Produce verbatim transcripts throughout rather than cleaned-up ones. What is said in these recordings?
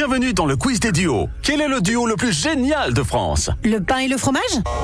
Bienvenue dans le quiz des duos. Quel est le duo le plus génial de France? Le pain et le fromage?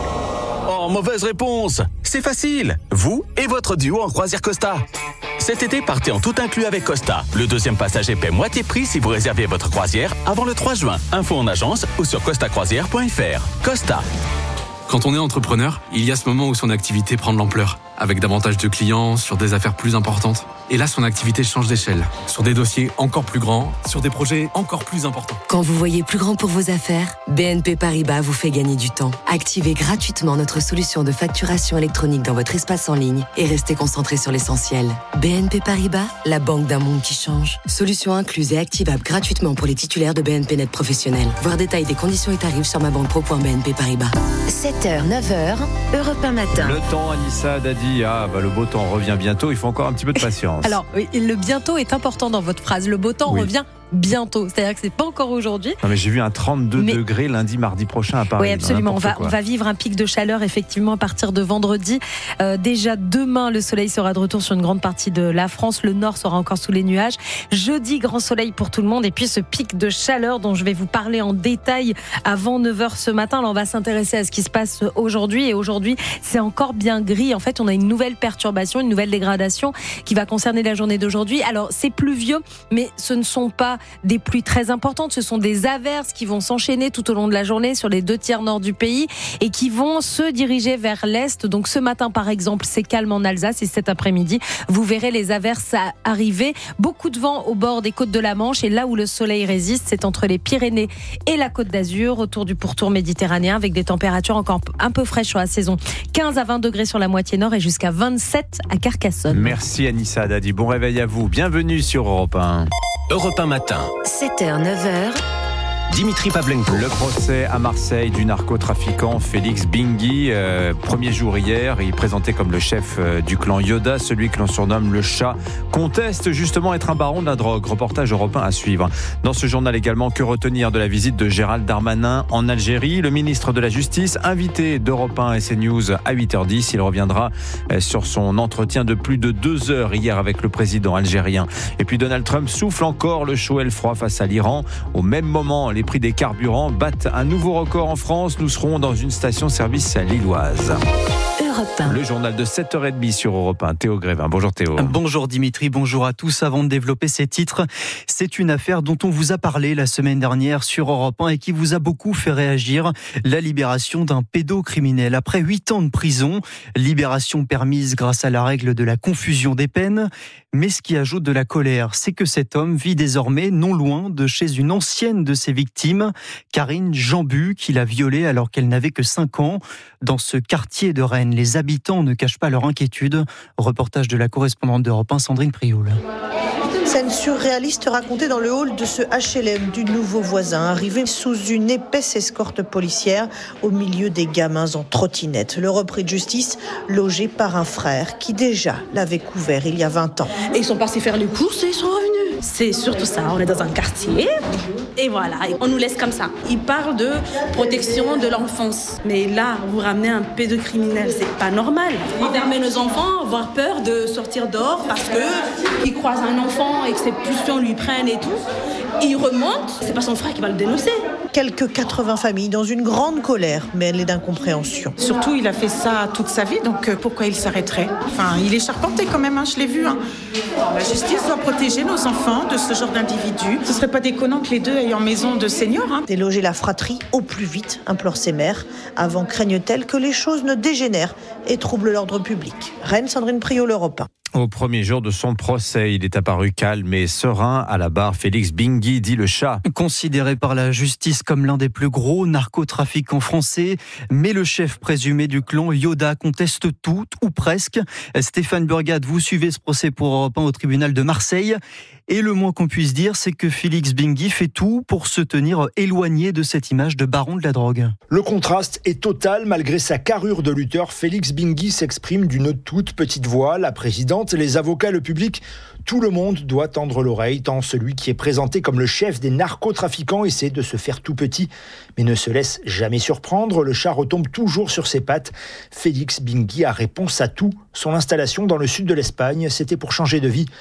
Oh, mauvaise réponse. C'est facile. Vous et votre duo en croisière Costa. Cet été, partez en tout inclus avec Costa. Le deuxième passager paie moitié prix si vous réservez votre croisière avant le trois juin. Info en agence ou sur costa croisière point f r. Costa. Quand on est entrepreneur, il y a ce moment où son activité prend de l'ampleur, avec davantage de clients, sur des affaires plus importantes. Et là, son activité change d'échelle, sur des dossiers encore plus grands, sur des projets encore plus importants. Quand vous voyez plus grand pour vos affaires, B N P Paribas vous fait gagner du temps. Activez gratuitement notre solution de facturation électronique dans votre espace en ligne et restez concentré sur l'essentiel. B N P Paribas, la banque d'un monde qui change. Solution incluse et activable gratuitement pour les titulaires de B N P Net professionnels. Voir détails des conditions et tarifs sur ma banque pro point b n p paribas. sept heures, neuf heures, Europe un matin. Le temps, Anissa Dadi, ah bah le beau temps revient bientôt, il faut encore un petit peu de patience. Alors, oui, le bientôt est important dans votre phrase. Le beau temps Oui. revient bientôt. C'est-à-dire que c'est pas encore aujourd'hui. Non mais j'ai vu un trente-deux Mais- degrés lundi, mardi prochain à Paris. Oui, absolument. On n'importe va, quoi. on va vivre un pic de chaleur effectivement à partir de vendredi. Euh, déjà demain, le soleil sera de retour sur une grande partie de la France. Le nord sera encore sous les nuages. Jeudi, grand soleil pour tout le monde. Et puis ce pic de chaleur dont je vais vous parler en détail avant neuf heures ce matin. Alors, on va s'intéresser à ce qui se passe aujourd'hui. Et aujourd'hui, c'est encore bien gris. En fait, on a une nouvelle perturbation, une nouvelle dégradation qui va concerner la journée d'aujourd'hui. Alors, c'est pluvieux, mais ce ne sont pas des pluies très importantes. Ce sont des averses qui vont s'enchaîner tout au long de la journée sur les deux tiers nord du pays et qui vont se diriger vers l'est. Donc ce matin, par exemple, c'est calme en Alsace et cet après-midi, vous verrez les averses arriver. Beaucoup de vent au bord des côtes de la Manche et là où le soleil résiste, c'est entre les Pyrénées et la Côte d'Azur, autour du pourtour méditerranéen avec des températures encore un peu fraîches sur la saison. quinze à vingt degrés sur la moitié nord et jusqu'à vingt-sept à Carcassonne. Merci Anissa Dadi, bon réveil à vous, bienvenue sur Europe un. Europe un matin. sept heures, neuf heures, Dimitri Pavlenko. Le procès à Marseille du narcotrafiquant Félix Bingui, euh, premier jour hier, il est présenté comme le chef euh, du clan Yoda, celui que l'on surnomme le chat, conteste justement être un baron de la drogue. Reportage européen à suivre. Dans ce journal également, que retenir de la visite de Gérald Darmanin en Algérie, le ministre de la Justice, invité d'Europe un et CNews à huit heures dix. Il reviendra euh, sur son entretien de plus de deux heures hier avec le président algérien. Et puis Donald Trump souffle encore le chaud et le froid face à l'Iran. Au même moment, les prix des carburants battent un nouveau record en France. Nous serons dans une station-service lilloise. Europe un. Le journal de sept heures trente sur Europe un. Théo Grévin. Bonjour Théo. Bonjour Dimitri, bonjour à tous. Avant de développer ces titres, c'est une affaire dont on vous a parlé la semaine dernière sur Europe un et qui vous a beaucoup fait réagir. La libération d'un pédocriminel après huit ans de prison. Libération permise grâce à la règle de la confusion des peines. Mais ce qui ajoute de la colère, c'est que cet homme vit désormais non loin de chez une ancienne de ses victimes, Karine Jambu, qui l'a violée alors qu'elle n'avait que cinq ans. Dans ce quartier de Rennes, les habitants ne cachent pas leur inquiétude. Reportage de la correspondante d'Europe un, Sandrine Prioul. Scène surréaliste racontée dans le hall de ce H L M du nouveau voisin, arrivé sous une épaisse escorte policière au milieu des gamins en trottinette. Le repris de justice logé par un frère qui déjà l'avait couvert il y a vingt ans. Et ils sont passés faire les courses et ils sont revenus. C'est surtout ça, on est dans un quartier et voilà, on nous laisse comme ça. Ils parlent de protection de l'enfance. Mais là, vous ramenez un pédocriminel, c'est pas normal. Ils permettent nos enfants avoir peur de sortir dehors parce qu'ils croisent un enfant et que ses pulsions lui prennent et tout. Il remonte, c'est pas son frère qui va le dénoncer. Quelques quatre-vingts familles dans une grande colère, mêlée d'incompréhension. Surtout, il a fait ça toute sa vie, donc euh, pourquoi il s'arrêterait ? Enfin, il est charpenté quand même, hein, je l'ai vu. Hein. La justice doit protéger nos enfants de ce genre d'individus. Ce serait pas déconnant que les deux aient en maison de seniors. Hein. Déloger la fratrie au plus vite, implore ses mères. Avant craignent-elles que les choses ne dégénèrent et troublent l'ordre public. Rennes, Sandrine Priot, l'Europe un. Au premier jour de son procès, il est apparu calme et serein à la barre. Félix Bingui, dit le chat. Considéré par la justice comme l'un des plus gros narcotrafiquants français, mais le chef présumé du clan Yoda conteste tout, ou presque. Stéphane Burgat, vous suivez ce procès pour Europe un au tribunal de Marseille. Et le moins qu'on puisse dire, c'est que Félix Bingui fait tout pour se tenir éloigné de cette image de baron de la drogue. Le contraste est total. Malgré sa carrure de lutteur, Félix Bingui s'exprime d'une toute petite voix. La présidente, les avocats, le public, tout le monde doit tendre l'oreille, tant celui qui est présenté comme le chef des narcotrafiquants essaie de se faire tout petit, mais ne se laisse jamais surprendre. Le chat retombe toujours sur ses pattes. Félix Bingui a réponse à tout. Son installation dans le sud de l'Espagne, c'était pour changer de vie.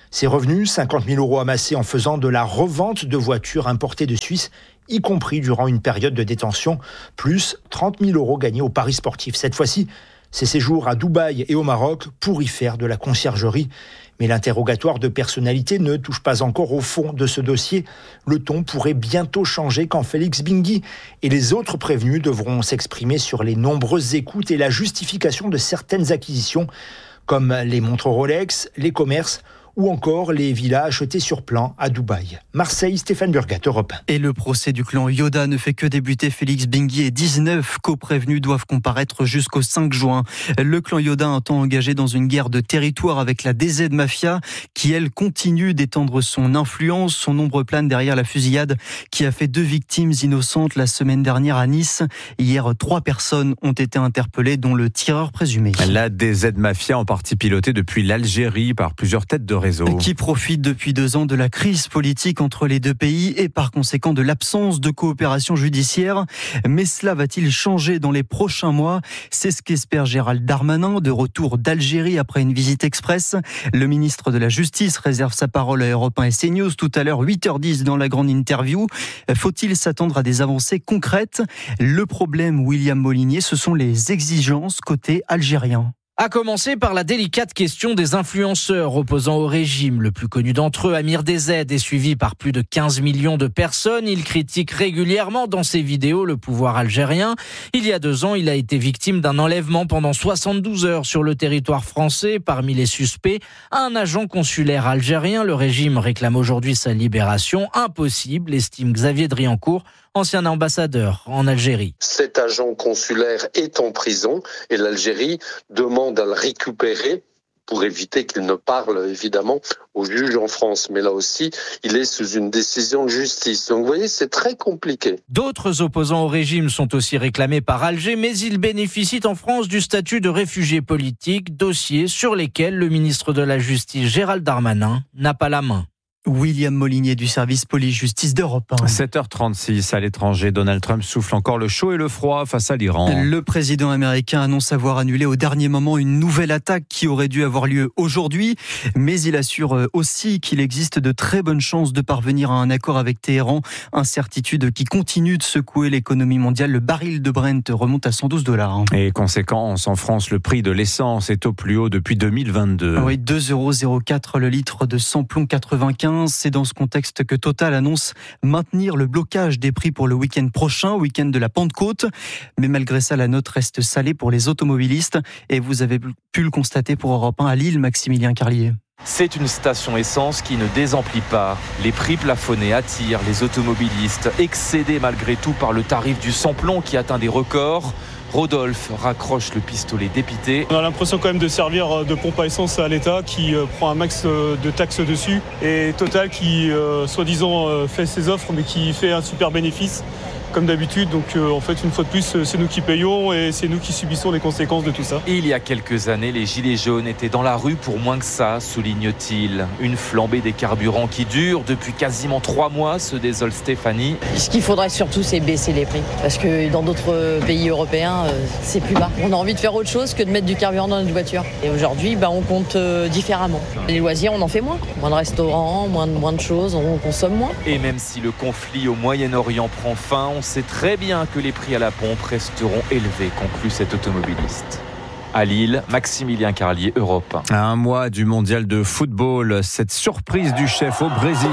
Ses revenus, cinquante mille euros amassés en faisant de la revente de voitures importées de Suisse, y compris durant une période de détention, plus trente mille euros gagnés au paris sportif. Cette fois-ci, ses séjours à Dubaï et au Maroc pour y faire de la conciergerie. Mais l'interrogatoire de personnalité ne touche pas encore au fond de ce dossier. Le ton pourrait bientôt changer quand Félix Bingui et les autres prévenus devront s'exprimer sur les nombreuses écoutes et la justification de certaines acquisitions, comme les montres Rolex, les commerces ou encore les villas achetées sur plan à Dubaï. Marseille, Stéphane Burgat, Europe un. Et le procès du clan Yoda ne fait que débuter. Félix Bingui et dix-neuf co-prévenus doivent comparaître jusqu'au cinq juin. Le clan Yoda a un temps engagé dans une guerre de territoire avec la D Z Mafia qui, elle, continue d'étendre son influence. Son ombre plane derrière la fusillade qui a fait deux victimes innocentes la semaine dernière à Nice. Hier, trois personnes ont été interpellées, dont le tireur présumé. La D Z Mafia, en partie pilotée depuis l'Algérie par plusieurs têtes de réseau. Qui profite depuis deux ans de la crise politique entre les deux pays et par conséquent de l'absence de coopération judiciaire. Mais cela va-t-il changer dans les prochains mois ? C'est ce qu'espère Gérald Darmanin, de retour d'Algérie après une visite express. Le ministre de la Justice réserve sa parole à Europe un et CNews tout à l'heure, huit heures dix dans la grande interview. Faut-il s'attendre à des avancées concrètes ? Le problème, William Molinier, ce sont les exigences côté algérien. À commencer par la délicate question des influenceurs opposant au régime. Le plus connu d'entre eux, Amir D Z, est suivi par plus de quinze millions de personnes. Il critique régulièrement dans ses vidéos le pouvoir algérien. Il y a deux ans, il a été victime d'un enlèvement pendant soixante-douze heures sur le territoire français. Parmi les suspects, un agent consulaire algérien. Le régime réclame aujourd'hui sa libération. Impossible, estime Xavier Driancourt, ancien ambassadeur en Algérie. Cet agent consulaire est en prison et l'Algérie demande à le récupérer pour éviter qu'il ne parle évidemment au juge en France. Mais là aussi, il est sous une décision de justice. Donc vous voyez, c'est très compliqué. D'autres opposants au régime sont aussi réclamés par Alger, mais ils bénéficient en France du statut de réfugiés politiques, dossier sur lesquels le ministre de la Justice, Gérald Darmanin, n'a pas la main. William Molinier du service police-justice d'Europe un. sept heures trente-six à l'étranger, Donald Trump souffle encore le chaud et le froid face à l'Iran. Le président américain annonce avoir annulé au dernier moment une nouvelle attaque qui aurait dû avoir lieu aujourd'hui, mais il assure aussi qu'il existe de très bonnes chances de parvenir à un accord avec Téhéran, incertitude qui continue de secouer l'économie mondiale. Le baril de Brent remonte à cent douze dollars. Et conséquence, en France, le prix de l'essence est au plus haut depuis deux mille vingt-deux. Oui, deux euros zéro quatre le litre de samplon quatre-vingt-quinze. C'est dans ce contexte que Total annonce maintenir le blocage des prix pour le week-end prochain, week-end de la Pentecôte. Mais malgré ça, la note reste salée pour les automobilistes. Et vous avez pu le constater pour Europe un à Lille, Maximilien Carlier. C'est une station essence qui ne désemplit pas. Les prix plafonnés attirent les automobilistes, excédés malgré tout par le tarif du samplon qui atteint des records. Rodolphe raccroche le pistolet dépité. On a l'impression quand même de servir de pompe à essence à l'État qui prend un max de taxes dessus et Total qui, euh, soi-disant, fait ses offres mais qui fait un super bénéfice comme d'habitude. Donc euh, en fait, une fois de plus, c'est nous qui payons et c'est nous qui subissons les conséquences de tout ça. Il y a quelques années, les gilets jaunes étaient dans la rue pour moins que ça, souligne-t-il. Une flambée des carburants qui dure depuis quasiment trois mois, se désole Stéphanie. Ce qu'il faudrait surtout, c'est baisser les prix. Parce que dans d'autres pays européens, c'est plus bas. On a envie de faire autre chose que de mettre du carburant dans notre voiture. Et aujourd'hui, bah, on compte différemment. Les loisirs, on en fait moins. Moins de restaurants, moins de, moins de choses, on consomme moins. Et même si le conflit au Moyen-Orient prend fin, on sait très bien que les prix à la pompe resteront élevés, conclut cet automobiliste. À Lille, Maximilien Carlier, Europe un. À un mois du mondial de football, cette surprise du chef au Brésil.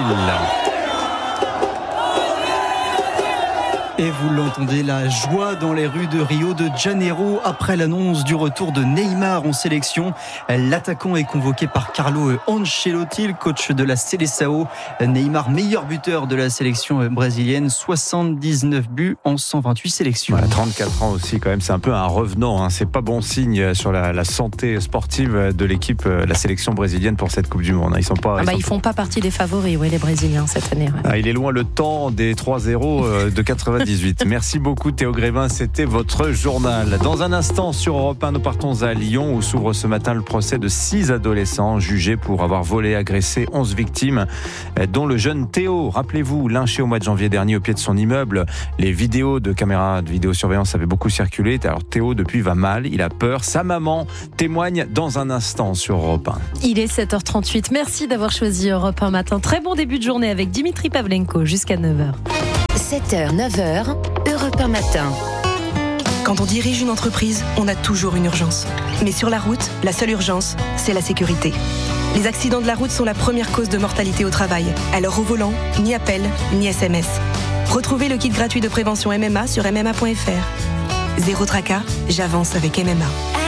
Et vous l'entendez, la joie dans les rues de Rio de Janeiro après l'annonce du retour de Neymar en sélection. L'attaquant est convoqué par Carlo Ancelotti, le coach de la Seleção. Neymar, meilleur buteur de la sélection brésilienne, soixante-dix-neuf buts en cent vingt-huit sélections. Voilà, trente-quatre ans aussi quand même, c'est un peu un revenant. Hein. C'est pas bon signe sur la, la santé sportive de l'équipe, la sélection brésilienne pour cette Coupe du Monde. Ils sont pas. Ah ils, bah, sont ils font pas partie des favoris, oui, les Brésiliens cette année. Ouais. Ah, il est loin le temps des trois zéro de quatre-vingt-dix. dix-huit. Merci beaucoup Théo Grévin, c'était votre journal. Dans un instant sur Europe un, nous partons à Lyon où s'ouvre ce matin le procès de six adolescents jugés pour avoir volé, agressé onze victimes, dont le jeune Théo. Rappelez-vous, lynché au mois de janvier dernier au pied de son immeuble. Les vidéos de caméras de vidéosurveillance avaient beaucoup circulé. Alors Théo depuis va mal, il a peur. Sa maman témoigne dans un instant sur Europe un. Il est sept heures trente-huit. Merci d'avoir choisi Europe un matin. Très bon début de journée avec Dimitri Pavlenko jusqu'à neuf heures. sept heures, neuf heures, Europe un matin. Quand on dirige une entreprise, on a toujours une urgence. Mais sur la route, la seule urgence, c'est la sécurité. Les accidents de la route sont la première cause de mortalité au travail. Alors au volant, ni appel, ni S M S. Retrouvez le kit gratuit de prévention M M A sur m m a point f r. Zéro tracas, j'avance avec M M A.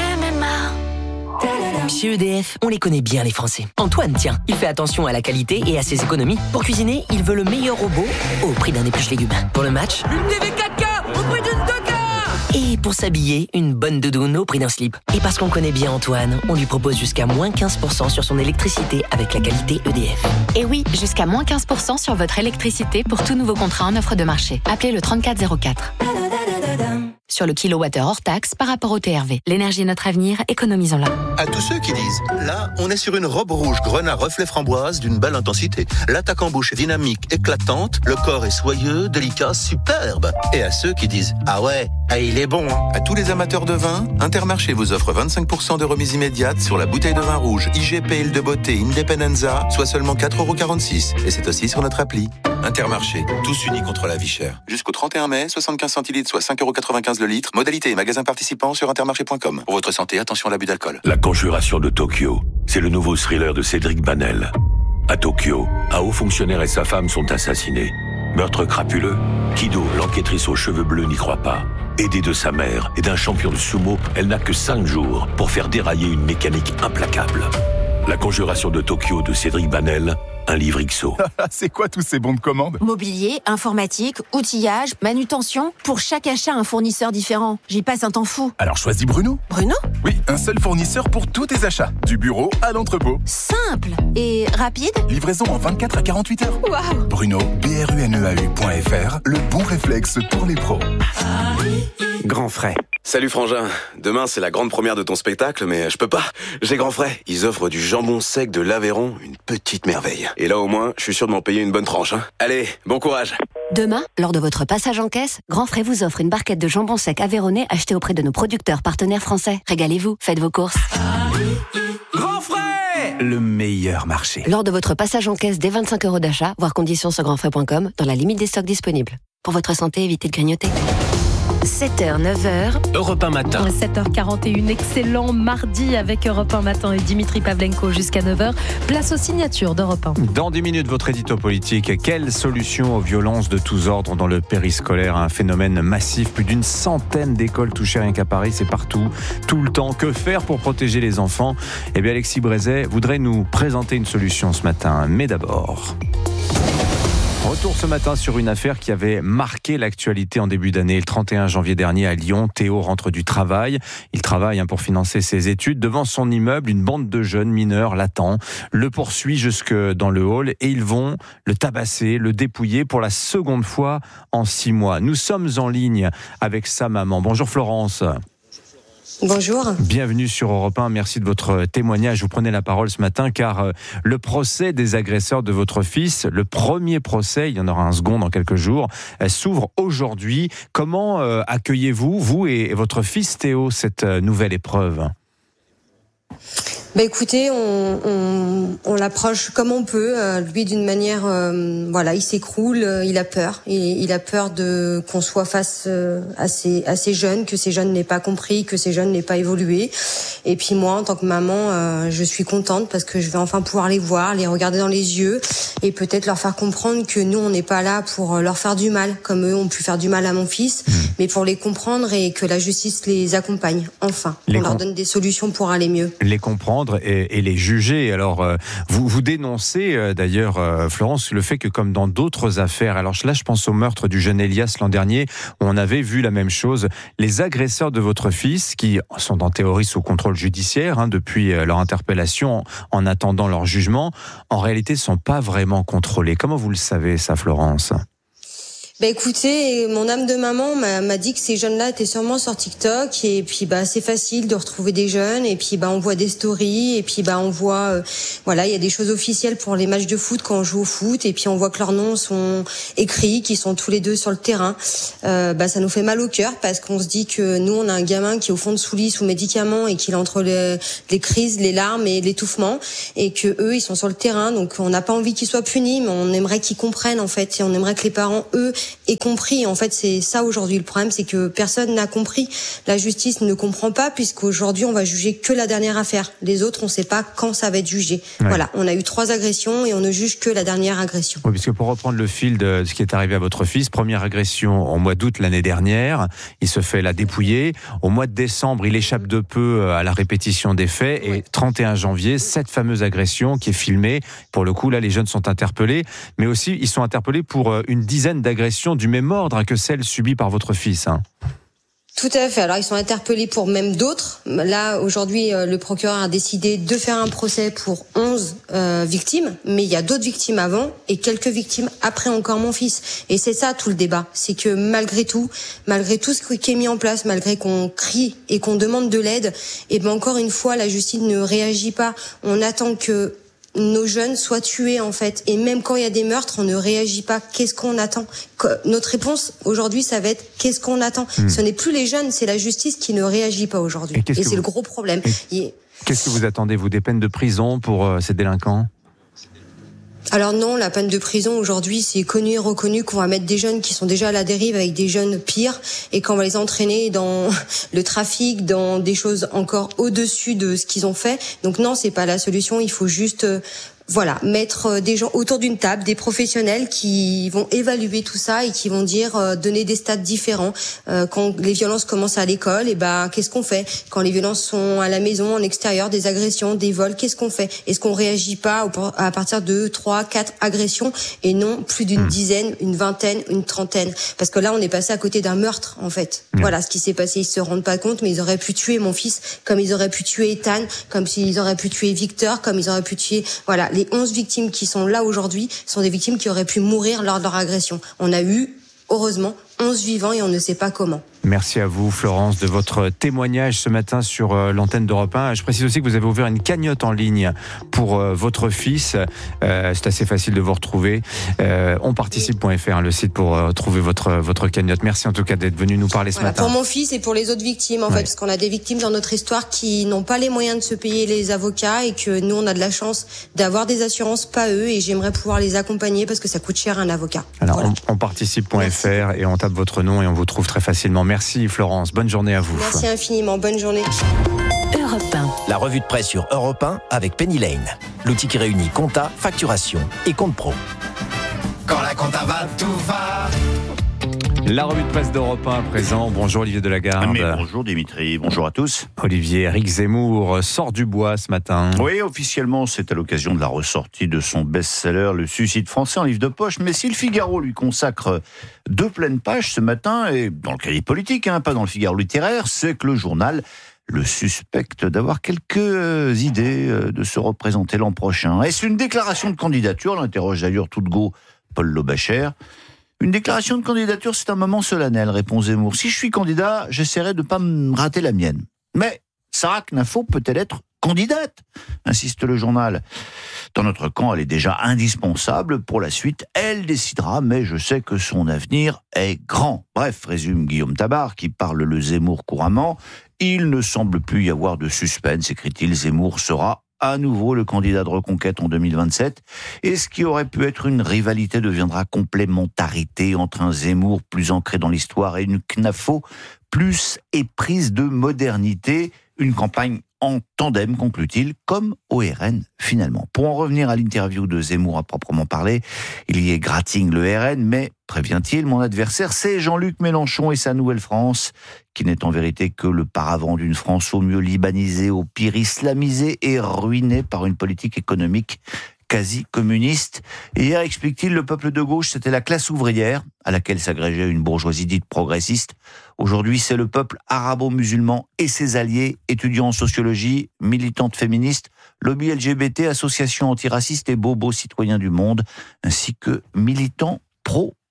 Chez E D F, on les connaît bien les Français. Antoine, tiens, il fait attention à la qualité et à ses économies. Pour cuisiner, il veut le meilleur robot au prix d'un épluche légumes. Pour le match, une T V quatre K au prix d'une deux K. Et pour s'habiller, une bonne doudoune au prix d'un slip. Et parce qu'on connaît bien Antoine, on lui propose jusqu'à moins quinze pour cent sur son électricité avec la qualité E D F. Et oui, jusqu'à moins quinze pour cent sur votre électricité pour tout nouveau contrat en offre de marché. Appelez le trente-quatre zéro quatre. Sur le kilowattheure hors taxe par rapport au T R V. L'énergie est notre avenir, économisons-la. À tous ceux qui disent, là, on est sur une robe rouge grenat reflet framboise d'une belle intensité. L'attaque en bouche est dynamique, éclatante, le corps est soyeux, délicat, superbe. Et à ceux qui disent, ah ouais, ah il est bon. Hein. À tous les amateurs de vin, Intermarché vous offre vingt-cinq pour cent de remise immédiate sur la bouteille de vin rouge I G P Île de Beauté Independenza, soit seulement quatre euros quarante-six. Et c'est aussi sur notre appli. Intermarché, tous unis contre la vie chère. Jusqu'au trente et un mai, soixante-quinze centilitres, soit cinq euros quatre-vingt-quinze le litre. Modalité et magasin participant sur intermarché point com. Pour votre santé, attention à l'abus d'alcool. La conjuration de Tokyo, c'est le nouveau thriller de Cédric Banel. À Tokyo, un haut fonctionnaire et sa femme sont assassinés. Meurtre crapuleux, Kido, l'enquêtrice aux cheveux bleus, n'y croit pas. Aidée de sa mère et d'un champion de sumo, elle n'a que cinq jours pour faire dérailler une mécanique implacable. La conjuration de Tokyo de Cédric Banel, un livre X O. C'est quoi tous ces bons de commande? Mobilier, informatique, outillage, manutention. Pour chaque achat, un fournisseur différent. J'y passe un temps fou. Alors choisis Bruno. Bruno? Oui, un seul fournisseur pour tous tes achats. Du bureau à l'entrepôt. Simple et rapide. Livraison en vingt-quatre à quarante-huit heures. Waouh! Bruno, B R U N E A U point F R, le bon réflexe pour les pros. Grand frais. Salut frangin, demain c'est la grande première de ton spectacle, mais je peux pas, j'ai grand frais. Ils offrent du jambon sec de l'Aveyron, une petite merveille. Et là au moins, je suis sûr de m'en payer une bonne tranche. Hein. Allez, bon courage. Demain, lors de votre passage en caisse, Grand Frais vous offre une barquette de jambon sec aveyronnais achetée auprès de nos producteurs partenaires français. Régalez-vous, faites vos courses. Grand frais, le meilleur marché. Lors de votre passage en caisse dès vingt-cinq euros d'achat, voir conditions sur grand frais point com, dans la limite des stocks disponibles. Pour votre santé, évitez de grignoter. sept heures, neuf heures, Europe un matin. sept heures quarante et un, excellent mardi avec Europe un matin et Dimitri Pavlenko jusqu'à neuf heures. Place aux signatures d'Europe un. Dans dix minutes, votre édito politique. Quelle solution aux violences de tous ordres dans le périscolaire? Un phénomène massif, plus d'une centaine d'écoles touchées rien qu'à Paris, c'est partout, tout le temps. Que faire pour protéger les enfants? Eh bien, Alexis Brézet voudrait nous présenter une solution ce matin. Mais d'abord... Retour ce matin sur une affaire qui avait marqué l'actualité en début d'année. Le trente et un janvier dernier à Lyon, Théo rentre du travail. Il travaille pour financer ses études. Devant son immeuble, une bande de jeunes mineurs l'attend, le poursuit jusque dans le hall et ils vont le tabasser, le dépouiller pour la seconde fois en six mois. Nous sommes en ligne avec sa maman. Bonjour Florence. Bonjour. Bienvenue sur Europe un. Merci de votre témoignage. Vous prenez la parole ce matin car le procès des agresseurs de votre fils, le premier procès, il y en aura un second dans quelques jours, s'ouvre aujourd'hui. Comment accueillez-vous, vous et votre fils Théo, cette nouvelle épreuve ? Bah écoutez, on, on, on l'approche comme on peut, euh, lui d'une manière, euh, voilà, il s'écroule, euh, il a peur, il, il a peur de qu'on soit face euh, à ces à ces jeunes, que ces jeunes n'aient pas compris, que ces jeunes n'aient pas évolué. Et puis moi, en tant que maman, euh, je suis contente parce que je vais enfin pouvoir les voir, les regarder dans les yeux et peut-être leur faire comprendre que nous, on n'est pas là pour leur faire du mal, comme eux ont pu faire du mal à mon fils, mmh. mais pour les comprendre et que la justice les accompagne. Enfin, les on com- leur donne des solutions pour aller mieux. Les comprendre. Et, et les juger. Alors, euh, vous, vous dénoncez euh, d'ailleurs, euh, Florence, le fait que comme dans d'autres affaires, alors là je pense au meurtre du jeune Elias l'an dernier, où on avait vu la même chose, les agresseurs de votre fils, qui sont en théorie sous contrôle judiciaire, hein, depuis euh, leur interpellation, en, en attendant leur jugement, en réalité ne sont pas vraiment contrôlés. Comment vous le savez ça, Florence ? Bah écoutez, mon âme de maman m'a, m'a dit que ces jeunes-là étaient sûrement sur TikTok et puis bah c'est facile de retrouver des jeunes et puis bah on voit des stories et puis bah on voit euh, voilà il y a des choses officielles pour les matchs de foot quand on joue au foot et puis on voit que leurs noms sont écrits, qu'ils sont tous les deux sur le terrain. Euh, bah ça nous fait mal au cœur parce qu'on se dit que nous on a un gamin qui est au fond de sous lit sous médicaments et qu'il est entre les, les crises, les larmes et l'étouffement et que eux ils sont sur le terrain donc on n'a pas envie qu'ils soient punis mais on aimerait qu'ils comprennent en fait et on aimerait que les parents eux et compris. En fait, c'est ça aujourd'hui le problème, c'est que personne n'a compris. La justice ne comprend pas puisqu'aujourd'hui, on va juger que la dernière affaire. Les autres, on ne sait pas quand ça va être jugé. Ouais. Voilà, on a eu trois agressions et on ne juge que la dernière agression. Oui, puisque pour reprendre le fil de ce qui est arrivé à votre fils, première agression au mois d'août l'année dernière, il se fait la dépouiller. Au mois de décembre, il échappe de peu à la répétition des faits et trente et un janvier, cette fameuse agression qui est filmée. Pour le coup, là, les jeunes sont interpellés, mais aussi ils sont interpellés pour une dizaine d'agressions du même ordre que celle subie par votre fils. Hein. Tout à fait. Alors, ils sont interpellés pour même d'autres. Là, aujourd'hui, le procureur a décidé de faire un procès pour onze euh, victimes, mais il y a d'autres victimes avant et quelques victimes après encore mon fils. Et c'est ça tout le débat. C'est que malgré tout, malgré tout ce qui est mis en place, malgré qu'on crie et qu'on demande de l'aide, et ben encore une fois, la justice ne réagit pas. On attend que nos jeunes soient tués en fait et même quand il y a des meurtres on ne réagit pas. Qu'est-ce qu'on attend? Notre réponse aujourd'hui ça va être qu'est-ce qu'on attend? mmh. Ce n'est plus les jeunes, c'est la justice qui ne réagit pas aujourd'hui et, et c'est vous... le gros problème. Et... Qu'est-ce que vous attendez vous? Des peines de prison pour euh, ces délinquants? Alors non, la peine de prison aujourd'hui, c'est connu et reconnu qu'on va mettre des jeunes qui sont déjà à la dérive avec des jeunes pires et qu'on va les entraîner dans le trafic, dans des choses encore au-dessus de ce qu'ils ont fait. Donc non, c'est pas la solution, il faut juste euh, voilà, mettre des gens autour d'une table, des professionnels qui vont évaluer tout ça et qui vont dire, euh, donner des stats différents. Euh, quand les violences commencent à l'école, et ben qu'est-ce qu'on fait? Quand les violences sont à la maison, en extérieur, des agressions, des vols, qu'est-ce qu'on fait? Est-ce qu'on réagit pas à partir de trois, quatre agressions et non plus d'une mmh. dizaine, une vingtaine, une trentaine? Parce que là, on est passé à côté d'un meurtre, en fait. Mmh. Voilà ce qui s'est passé. Ils se rendent pas compte, mais ils auraient pu tuer mon fils, comme ils auraient pu tuer Ethan, comme s'ils auraient pu tuer Victor, comme ils auraient pu tuer, voilà. Les onze victimes qui sont là aujourd'hui sont des victimes qui auraient pu mourir lors de leur agression. On a eu, heureusement, onze vivants et on ne sait pas comment. Merci à vous, Florence, de votre témoignage ce matin sur l'antenne d'Europe un. Je précise aussi que vous avez ouvert une cagnotte en ligne pour votre fils. Euh, c'est assez facile de vous retrouver. Euh, onparticipe point f r, le site pour euh, trouver votre, votre cagnotte. Merci en tout cas d'être venu nous parler ce voilà, matin. Pour mon fils et pour les autres victimes, en ouais. fait, parce qu'on a des victimes dans notre histoire qui n'ont pas les moyens de se payer les avocats et que nous, on a de la chance d'avoir des assurances, pas eux, et j'aimerais pouvoir les accompagner parce que ça coûte cher un avocat. Alors, voilà. on, onparticipe point f r et on tape votre nom et on vous trouve très facilement. Merci Florence, bonne journée à vous. Merci infiniment, bonne journée. Europe un. La revue de presse sur Europe un avec Penny Lane. L'outil qui réunit compta, facturation et compte pro. Quand la compta va, tout va. La revue de presse d'Europe un à présent. Bonjour Olivier Delagarde. Mais bonjour Dimitri, bonjour à tous. Olivier, Éric Zemmour sort du bois ce matin. Oui, officiellement, c'est à l'occasion de la ressortie de son best-seller, Le Suicide français en livre de poche. Mais si le Figaro lui consacre deux pleines pages ce matin, et dans le crédit politique, hein, pas dans le Figaro littéraire, c'est que le journal le suspecte d'avoir quelques idées de se représenter l'an prochain. Est-ce une déclaration de candidature? L'interroge d'ailleurs tout de go Paul Lobacher. Une déclaration de candidature, c'est un moment solennel, répond Zemmour. Si je suis candidat, j'essaierai de ne pas me rater la mienne. Mais Sarah Knafo peut-elle être candidate? Insiste le journal. Dans notre camp, elle est déjà indispensable. Pour la suite, elle décidera, mais je sais que son avenir est grand. Bref, résume Guillaume Tabar, qui parle le Zemmour couramment. Il ne semble plus y avoir de suspense, écrit-il. Zemmour sera à nouveau le candidat de Reconquête en deux mille vingt-sept. Et ce qui aurait pu être une rivalité deviendra complémentarité entre un Zemmour plus ancré dans l'histoire et une Knafo plus éprise de modernité. Une campagne en tandem, conclut-il, comme au R N finalement. Pour en revenir à l'interview de Zemmour à proprement parler, il y égratigne le R N, mais, prévient-il, mon adversaire, c'est Jean-Luc Mélenchon et sa nouvelle France, qui n'est en vérité que le paravent d'une France au mieux libanisée, au pire islamisée et ruinée par une politique économique quasi communiste. Et hier, explique-t-il, le peuple de gauche, c'était la classe ouvrière, à laquelle s'agrégeait une bourgeoisie dite progressiste. Aujourd'hui, c'est le peuple arabo-musulman et ses alliés, étudiants en sociologie, militantes féministes, lobby L G B T, associations antiracistes et bobos citoyens du monde, ainsi que militants pro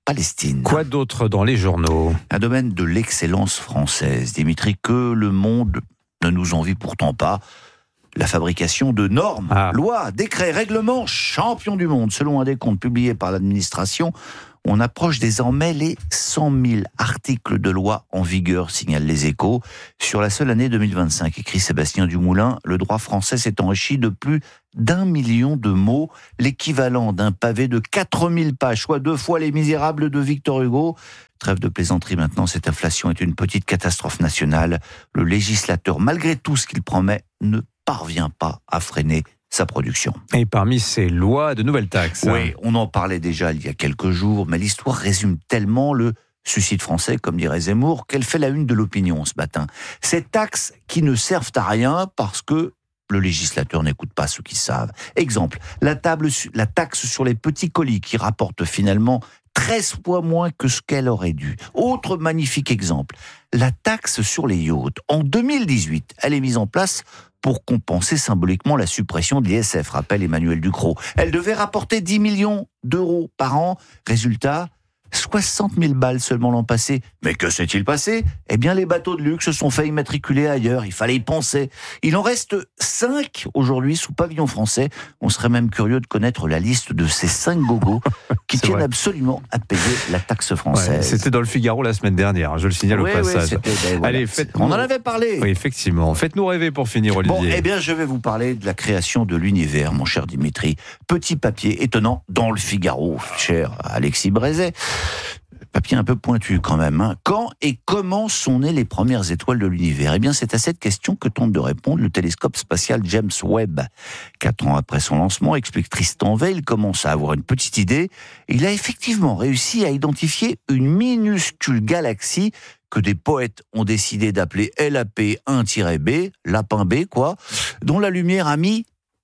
Palestine. Quoi d'autre dans les journaux ? Un domaine de l'excellence française, Dimitri, que le monde ne nous envie pourtant pas. La fabrication de normes, ah. lois, décrets, règlements, champions du monde. Selon un décompte publié par l'administration, on approche désormais les cent mille articles de loi en vigueur, signalent les Échos. Sur la seule année deux mille vingt-cinq, écrit Sébastien Dumoulin, le droit français s'est enrichi de plus d'un million de mots, l'équivalent d'un pavé de quatre mille pages, soit deux fois Les Misérables de Victor Hugo. Trêve de plaisanterie maintenant, cette inflation est une petite catastrophe nationale. Le législateur, malgré tout ce qu'il promet, ne parvient pas à freiner sa production. Et parmi ces lois, de nouvelles taxes. Oui, on en parlait déjà il y a quelques jours, mais l'histoire résume tellement le suicide français, comme dirait Zemmour, qu'elle fait la une de l'opinion ce matin. Ces taxes qui ne servent à rien parce que le législateur n'écoute pas ceux qui savent. Exemple, la, table, la taxe sur les petits colis qui rapporte finalement treize fois moins que ce qu'elle aurait dû. Autre magnifique exemple, la taxe sur les yachts. En deux mille dix-huit, elle est mise en place pour compenser symboliquement la suppression de l'I S F, rappelle Emmanuel Ducrot. Elle devait rapporter dix millions d'euros par an. Résultat, soixante mille balles seulement l'an passé. Mais que s'est-il passé ? Eh bien, les bateaux de luxe se sont fait immatriculer ailleurs. Il fallait y penser. Il en reste cinq aujourd'hui sous pavillon français. On serait même curieux de connaître la liste de ces cinq gogos qui tiennent vrai. absolument à payer la taxe française. Ouais, c'était dans le Figaro la semaine dernière, je le signale oui, au passage. Oui, ben, voilà, Allez, faites on en avait parlé. Oui, effectivement. Faites-nous rêver pour finir, Olivier. Bon, eh bien, je vais vous parler de la création de l'univers, mon cher Dimitri. Petit papier étonnant dans le Figaro, cher Alexis Brézet. Papier un peu pointu quand même. Hein. Quand et comment sont nées les premières étoiles de l'univers ? Eh bien, c'est à cette question que tente de répondre le télescope spatial James Webb. Quatre ans après son lancement, explique Tristan Weil, il commence à avoir une petite idée. Il a effectivement réussi à identifier une minuscule galaxie que des poètes ont décidé d'appeler L A P un B, lapin B quoi, dont la lumière a mis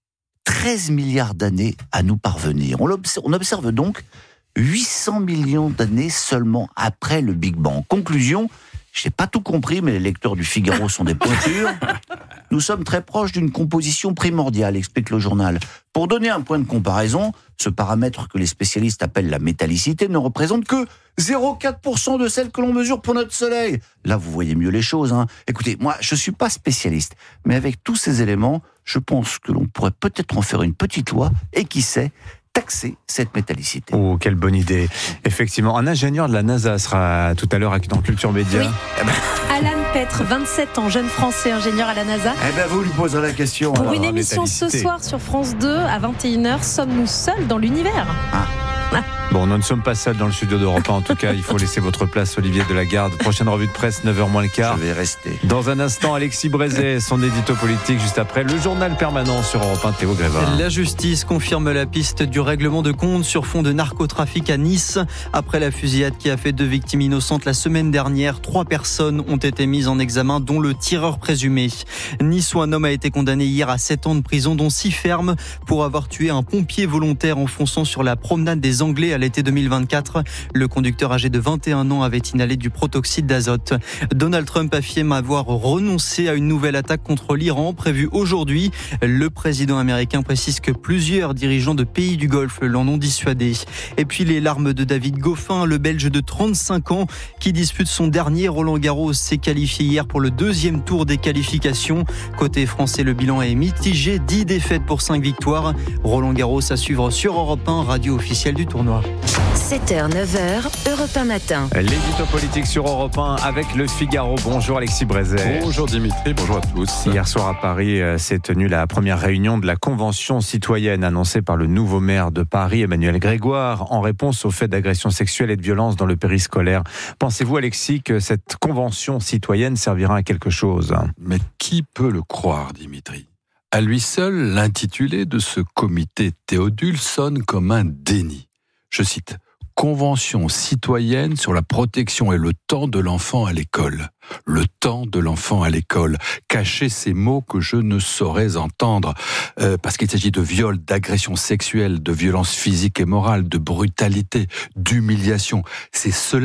treize milliards d'années à nous parvenir. On observe, on observe donc huit cents millions d'années seulement après le Big Bang. Conclusion, je n'ai pas tout compris, mais les lecteurs du Figaro sont des pointures. Nous sommes très proches d'une composition primordiale, explique le journal. Pour donner un point de comparaison, ce paramètre que les spécialistes appellent la métallicité ne représente que zéro virgule quatre pour cent de celle que l'on mesure pour notre Soleil. Là, vous voyez mieux les choses. Hein. Écoutez, moi, je ne suis pas spécialiste, mais avec tous ces éléments, je pense que l'on pourrait peut-être en faire une petite loi, et qui sait, taxer cette métallicité. Oh, quelle bonne idée. Effectivement, un ingénieur de la NASA sera tout à l'heure dans Culture Média. Oui. Eh ben... Alan Petre, vingt-sept ans, jeune français, ingénieur à la NASA. Eh bien, vous lui poserez la question. Pour alors, une émission ce soir sur France deux, à vingt et une heures, sommes-nous seuls dans l'univers ? ah. Ah. Bon, nous ne sommes pas seuls dans le studio d'Europe un. En tout cas, il faut laisser votre place, Olivier Delagarde. Prochaine revue de presse, neuf heures moins le quart. Je vais rester. Dans un instant, Alexis Brézet, son édito politique. Juste après, le journal permanent sur Europe un, Théo Grévin. La justice confirme la piste du règlement de compte sur fond de narcotrafic à Nice. Après la fusillade qui a fait deux victimes innocentes la semaine dernière, trois personnes ont été mises en examen, dont le tireur présumé. Nice, où un homme a été condamné hier à sept ans de prison, dont six fermes, pour avoir tué un pompier volontaire en fonçant sur la promenade des Anglais à l'été deux mille vingt-quatre. Le conducteur âgé de vingt et un ans avait inhalé du protoxyde d'azote. Donald Trump affirme avoir renoncé à une nouvelle attaque contre l'Iran prévue aujourd'hui. Le président américain précise que plusieurs dirigeants de pays du Golfe l'en ont dissuadé. Et puis les larmes de David Goffin, le Belge de trente-cinq ans qui dispute son dernier Roland-Garros, s'est qualifié hier pour le deuxième tour des qualifications. Côté français, le bilan est mitigé, dix défaites pour cinq victoires. Roland-Garros à suivre sur Europe un, radio officielle du tournoi. sept heures, neuf heures, Europe un matin. L'édito politique sur Europe un avec le Figaro. Bonjour Alexis Brézet. Bonjour Dimitri, bonjour à tous. Hier soir à Paris s'est tenue la première réunion de la Convention citoyenne annoncée par le nouveau maire de Paris, Emmanuel Grégoire, en réponse aux faits d'agression sexuelle et de violence dans le périscolaire. Pensez-vous, Alexis, que cette Convention citoyenne servira à quelque chose ? Mais qui peut le croire, Dimitri ? À lui seul, l'intitulé de ce comité Théodule sonne comme un déni. Je cite, « Convention citoyenne sur la protection et le temps de l'enfant à l'école. Le temps de l'enfant à l'école. » Cacher ces mots que je ne saurais entendre, euh, parce qu'il s'agit de viol, d'agression sexuelle, de violence physique et morale, de brutalité, d'humiliation. C'est cela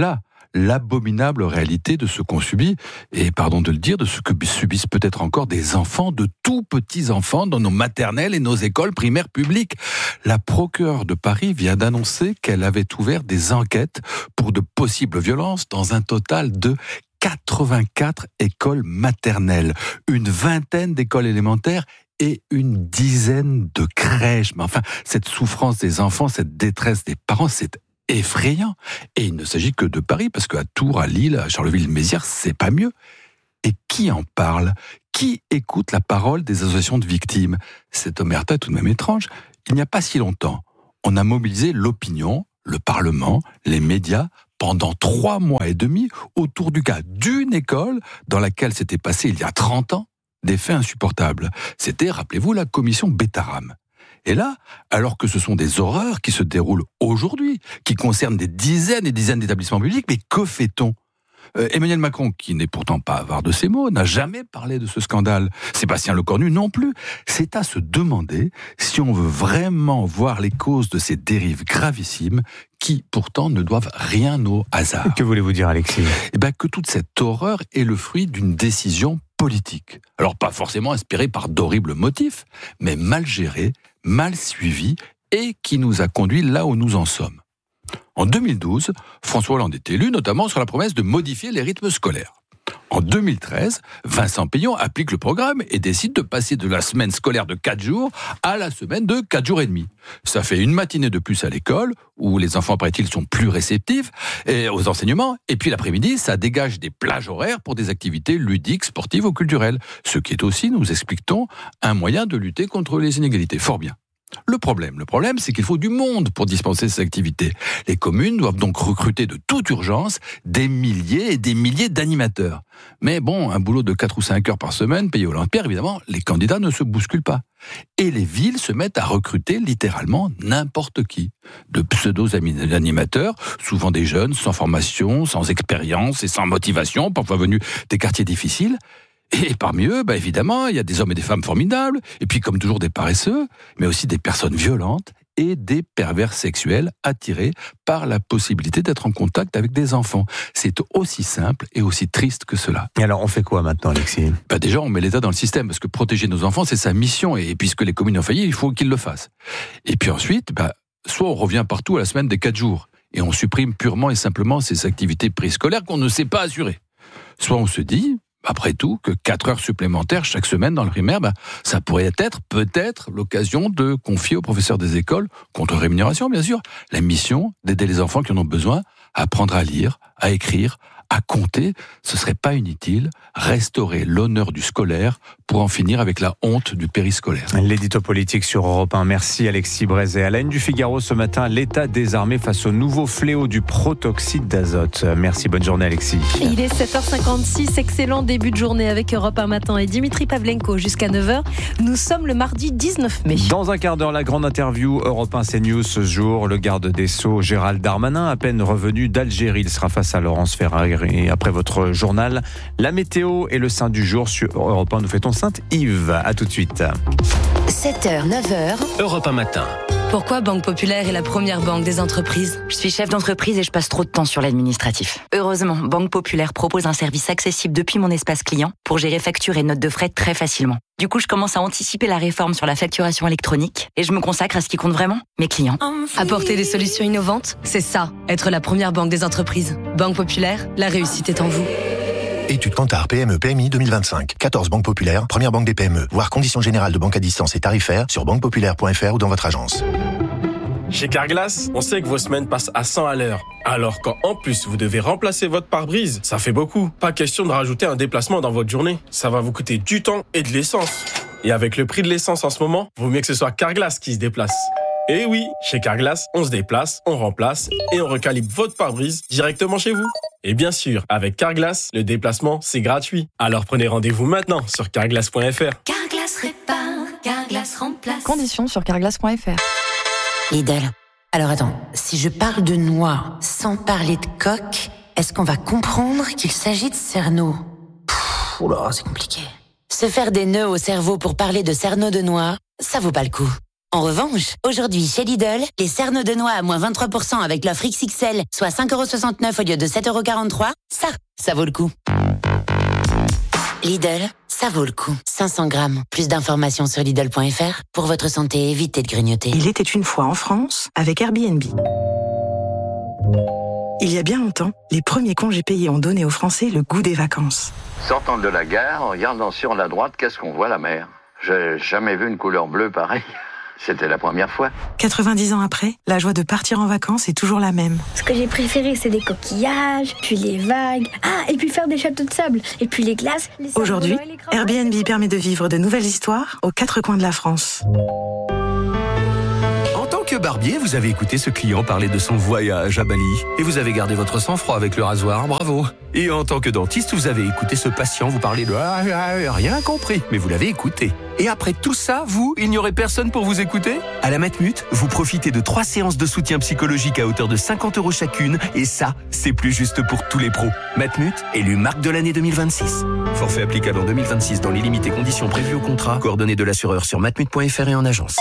l'abominable réalité de ce qu'on subit, et pardon de le dire, de ce que subissent peut-être encore des enfants, de tout petits enfants dans nos maternelles et nos écoles primaires publiques. La procureure de Paris vient d'annoncer qu'elle avait ouvert des enquêtes pour de possibles violences dans un total de quatre-vingt-quatre écoles maternelles, une vingtaine d'écoles élémentaires et une dizaine de crèches. Mais enfin, cette souffrance des enfants, cette détresse des parents, c'est effrayant. Et il ne s'agit que de Paris, parce qu'à Tours, à Lille, à Charleville-Mézières, c'est pas mieux. Et qui en parle ? Qui écoute la parole des associations de victimes ? Cette omerta est tout de même étrange. Il n'y a pas si longtemps, on a mobilisé l'opinion, le Parlement, les médias, pendant trois mois et demi, autour du cas d'une école dans laquelle s'était passé, il y a trente ans, des faits insupportables. C'était, rappelez-vous, la commission Bétaram. Et là, alors que ce sont des horreurs qui se déroulent aujourd'hui, qui concernent des dizaines et dizaines d'établissements publics, mais que fait-on ? Euh, Emmanuel Macron, qui n'est pourtant pas avare de ces mots, n'a jamais parlé de ce scandale. Sébastien Lecornu non plus. C'est à se demander si on veut vraiment voir les causes de ces dérives gravissimes qui, pourtant, ne doivent rien au hasard. Que voulez-vous dire, Alexis ? Eh bien, que toute cette horreur est le fruit d'une décision politique. Alors, pas forcément inspirée par d'horribles motifs, mais mal gérée, mal suivie, et qui nous a conduits là où nous en sommes. En deux mille douze, François Hollande est élu, notamment sur la promesse de modifier les rythmes scolaires. En deux mille treize, Vincent Payon applique le programme et décide de passer de la semaine scolaire de quatre jours à la semaine de quatre jours et demi. Ça fait une matinée de plus à l'école, où les enfants, paraît-il, sont plus réceptifs aux enseignements, et puis l'après-midi, ça dégage des plages horaires pour des activités ludiques, sportives ou culturelles, ce qui est aussi, nous explique-t-on, un moyen de lutter contre les inégalités. Fort bien. Le problème, le problème, c'est qu'il faut du monde pour dispenser ces activités. Les communes doivent donc recruter de toute urgence des milliers et des milliers d'animateurs. Mais bon, un boulot de quatre ou cinq heures par semaine, payé au lance-pierre, évidemment, les candidats ne se bousculent pas. Et les villes se mettent à recruter littéralement n'importe qui. De pseudo-animateurs, souvent des jeunes, sans formation, sans expérience et sans motivation, parfois venus des quartiers difficiles. Et parmi eux, bah évidemment, il y a des hommes et des femmes formidables, et puis comme toujours des paresseux, mais aussi des personnes violentes et des pervers sexuels attirés par la possibilité d'être en contact avec des enfants. C'est aussi simple et aussi triste que cela. Et alors on fait quoi maintenant, Alexis ? Bah déjà, on met l'État dans le système, parce que protéger nos enfants, c'est sa mission, et puisque les communes ont failli, il faut qu'ils le fassent. Et puis ensuite, bah, soit on revient partout à la semaine des quatre jours, et on supprime purement et simplement ces activités préscolaires qu'on ne sait pas assurer. Soit on se dit, après tout, que quatre heures supplémentaires chaque semaine dans le primaire, bah, ça pourrait être peut-être l'occasion de confier aux professeurs des écoles, contre rémunération bien sûr, la mission d'aider les enfants qui en ont besoin à apprendre à lire, à écrire, à compter. Ce serait pas inutile, restaurer l'honneur du scolaire pour en finir avec la honte du périscolaire. L'édito politique sur Europe un. Merci Alexis Brézet. À la une du Figaro ce matin, l'État désarmé face au nouveau fléau du protoxyde d'azote. Merci, bonne journée Alexis. Il est sept heures cinquante-six, excellent début de journée avec Europe un matin et Dimitri Pavlenko jusqu'à neuf heures. Nous sommes le mardi dix-neuf mai. Dans un quart d'heure, la grande interview Europe un CNews ce jour. Le garde des Sceaux Gérald Darmanin, à peine revenu d'Algérie, il sera face à Laurence Ferrari. Et après votre journal, la météo et le saint du jour sur Europe un. Nous fêtons Sainte-Yves. À tout de suite. sept heures, neuf heures. Europe un matin. Pourquoi Banque Populaire est la première banque des entreprises ? Je suis chef d'entreprise et je passe trop de temps sur l'administratif. Heureusement, Banque Populaire propose un service accessible depuis mon espace client pour gérer factures et notes de frais très facilement. Du coup, je commence à anticiper la réforme sur la facturation électronique et je me consacre à ce qui compte vraiment, mes clients. Apporter des solutions innovantes, c'est ça, être la première banque des entreprises. Banque Populaire, la réussite est en vous. Étude Kantar P M E P M I deux mille vingt-cinq. quatorze banques populaires, première banque des P M E. Voir conditions générales de banque à distance et tarifaires sur banque populaire point f r ou dans votre agence. Chez Carglass, on sait que vos semaines passent à cent à l'heure. Alors quand en plus vous devez remplacer votre pare-brise, ça fait beaucoup. Pas question de rajouter un déplacement dans votre journée. Ça va vous coûter du temps et de l'essence. Et avec le prix de l'essence en ce moment, vaut mieux que ce soit Carglass qui se déplace. Et oui, chez Carglass, on se déplace, on remplace et on recalibre votre pare-brise directement chez vous. Et bien sûr, avec Carglass, le déplacement, c'est gratuit. Alors prenez rendez-vous maintenant sur carglass point f r. Carglass répare, Carglass remplace. Conditions sur carglass point f r. Lidl. Alors attends, si je parle de noix sans parler de coque, est-ce qu'on va comprendre qu'il s'agit de cerneau ? Pfff, oula, c'est compliqué. Se faire des nœuds au cerveau pour parler de cerneau de noix, ça vaut pas le coup. En revanche, aujourd'hui chez Lidl, les cerneaux de noix à moins vingt-trois pour cent avec l'offre X X L, soit cinq euros soixante-neuf au lieu de sept euros quarante-trois, ça, ça vaut le coup. Lidl, ça vaut le coup. cinq cents grammes. Plus d'informations sur Lidl point F R. Pour votre santé, évitez de grignoter. Il était une fois en France avec Airbnb. Il y a bien longtemps, les premiers congés payés ont donné aux Français le goût des vacances. Sortant de la gare, en regardant sur la droite, qu'est-ce qu'on voit, la mer? J'ai jamais vu une couleur bleue pareille. C'était la première fois. quatre-vingt-dix ans après, la joie de partir en vacances est toujours la même. Ce que j'ai préféré, c'est les coquillages, puis les vagues. Ah, et puis faire des châteaux de sable, et puis les glaces. Les Aujourd'hui, Airbnb permet de vivre de nouvelles histoires aux quatre coins de la France. En tant que barbier, vous avez écouté ce client parler de son voyage à Bali. Et vous avez gardé votre sang-froid avec le rasoir, bravo. Et en tant que dentiste, vous avez écouté ce patient vous parler de ah, ah, rien compris, mais vous l'avez écouté. Et après tout ça, vous, il n'y aurait personne pour vous écouter? À la Matmut, vous profitez de trois séances de soutien psychologique à hauteur de cinquante euros chacune. Et ça, c'est plus juste pour tous les pros. Matmut, élu marque de l'année deux mille vingt-six. Forfait applicable en deux mille vingt-six dans les limites et conditions prévues au contrat. Coordonnées de l'assureur sur matmut point F R et en agence.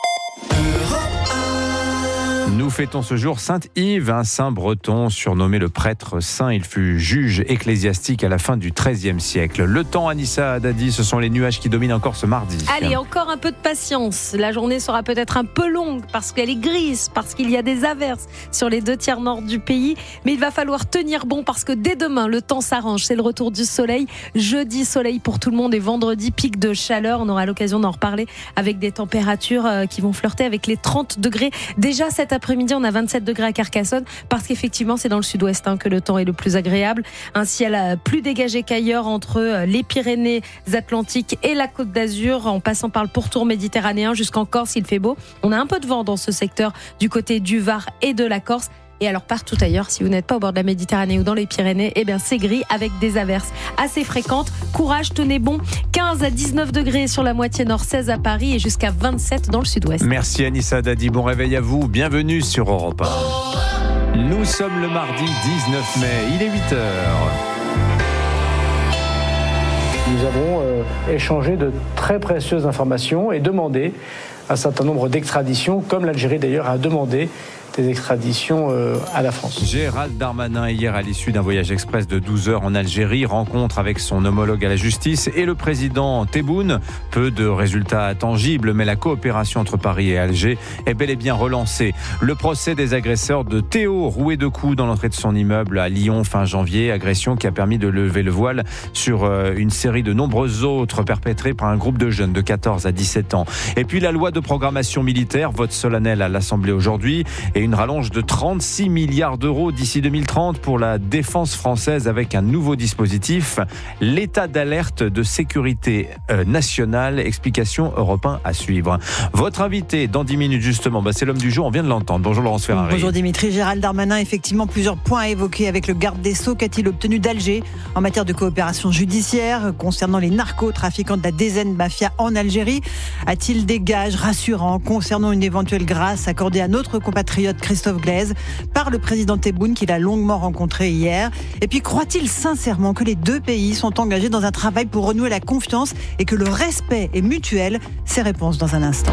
Nous fêtons ce jour Saint-Yves, un saint breton surnommé le prêtre saint. Il fut juge ecclésiastique à la fin du treizième siècle. Le temps, Anissa Dadi, ce sont les nuages qui dominent encore ce mardi. Allez, encore un peu de patience. La journée sera peut-être un peu longue parce qu'elle est grise, parce qu'il y a des averses sur les deux tiers nord du pays. Mais il va falloir tenir bon parce que dès demain, le temps s'arrange. C'est le retour du soleil. Jeudi, soleil pour tout le monde et vendredi, pic de chaleur. On aura l'occasion d'en reparler avec des températures qui vont flirter avec les trente degrés. Déjà cet après-midi, on a vingt-sept degrés à Carcassonne parce qu'effectivement, c'est dans le sud-ouest hein, que le temps est le plus agréable. Un ciel plus dégagé qu'ailleurs entre les Pyrénées-Atlantiques et la Côte d'Azur, en passant par le pourtour méditerranéen jusqu'en Corse, il fait beau. On a un peu de vent dans ce secteur du côté du Var et de la Corse. Et alors partout ailleurs, si vous n'êtes pas au bord de la Méditerranée ou dans les Pyrénées, eh bien c'est gris avec des averses assez fréquentes. Courage, tenez bon. quinze à dix-neuf degrés sur la moitié nord, seize à Paris et jusqu'à vingt-sept dans le sud-ouest. Merci Anissa Dadi, bon réveil à vous. Bienvenue sur Europe un. Nous sommes le mardi dix-neuf mai, il est huit heures. Nous avons euh, échangé de très précieuses informations et demandé un certain nombre d'extraditions, comme l'Algérie d'ailleurs a demandé des extraditions euh, à la France. Gérald Darmanin, hier à l'issue d'un voyage express de douze heures en Algérie, rencontre avec son homologue à la justice et le président Tebboune. Peu de résultats tangibles, mais la coopération entre Paris et Alger est bel et bien relancée. Le procès des agresseurs de Théo, roué de coups dans l'entrée de son immeuble à Lyon fin janvier, agression qui a permis de lever le voile sur euh, une série de nombreuses autres perpétrées par un groupe de jeunes de quatorze à dix-sept ans. Et puis la loi de programmation militaire, vote solennel à l'Assemblée aujourd'hui, et une rallonge de trente-six milliards d'euros d'ici deux mille trente pour la défense française avec un nouveau dispositif, l'état d'alerte de sécurité nationale. Explication Europe un à suivre. Votre invité dans dix minutes justement, bah c'est l'homme du jour, on vient de l'entendre. Bonjour Laurence Ferrari. Bonjour Dimitri. Gérald Darmanin, effectivement plusieurs points à évoquer avec le garde des Sceaux. Qu'a-t-il obtenu d'Alger en matière de coopération judiciaire concernant les narcotrafiquants de la D Z N Mafia en Algérie? A-t-il des gages rassurants concernant une éventuelle grâce accordée à notre compatriote Christophe Glaise par le président Tebboune qu'il a longuement rencontré hier? Et puis croit-il sincèrement que les deux pays sont engagés dans un travail pour renouer la confiance et que le respect est mutuel? Ces réponses dans un instant.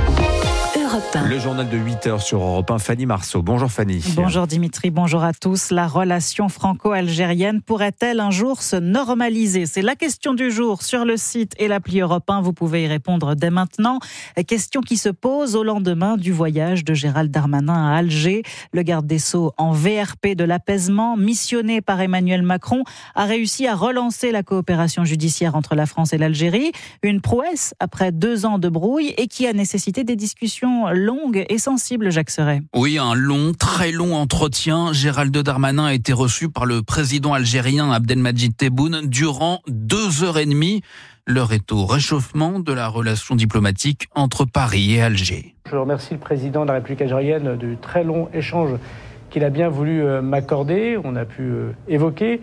Le journal de huit heures sur Europe un, Fanny Marceau. Bonjour Fanny. Bonjour Dimitri, bonjour à tous. La relation franco-algérienne pourrait-elle un jour se normaliser? C'est la question du jour sur le site et l'appli Europe un. Vous pouvez y répondre dès maintenant. Question qui se pose au lendemain du voyage de Gérald Darmanin à Alger. Le garde des Sceaux, en V R P de l'apaisement, missionné par Emmanuel Macron, a réussi à relancer la coopération judiciaire entre la France et l'Algérie. Une prouesse après deux ans de brouille et qui a nécessité des discussions longue et sensible, Jacques Serret. Oui, un long, très long entretien. Gérald Darmanin a été reçu par le président algérien Abdelmadjid Tebboune durant deux heures et demie. L'heure est au réchauffement de la relation diplomatique entre Paris et Alger. Je remercie le président de la République algérienne du très long échange qu'il a bien voulu m'accorder. On a pu évoquer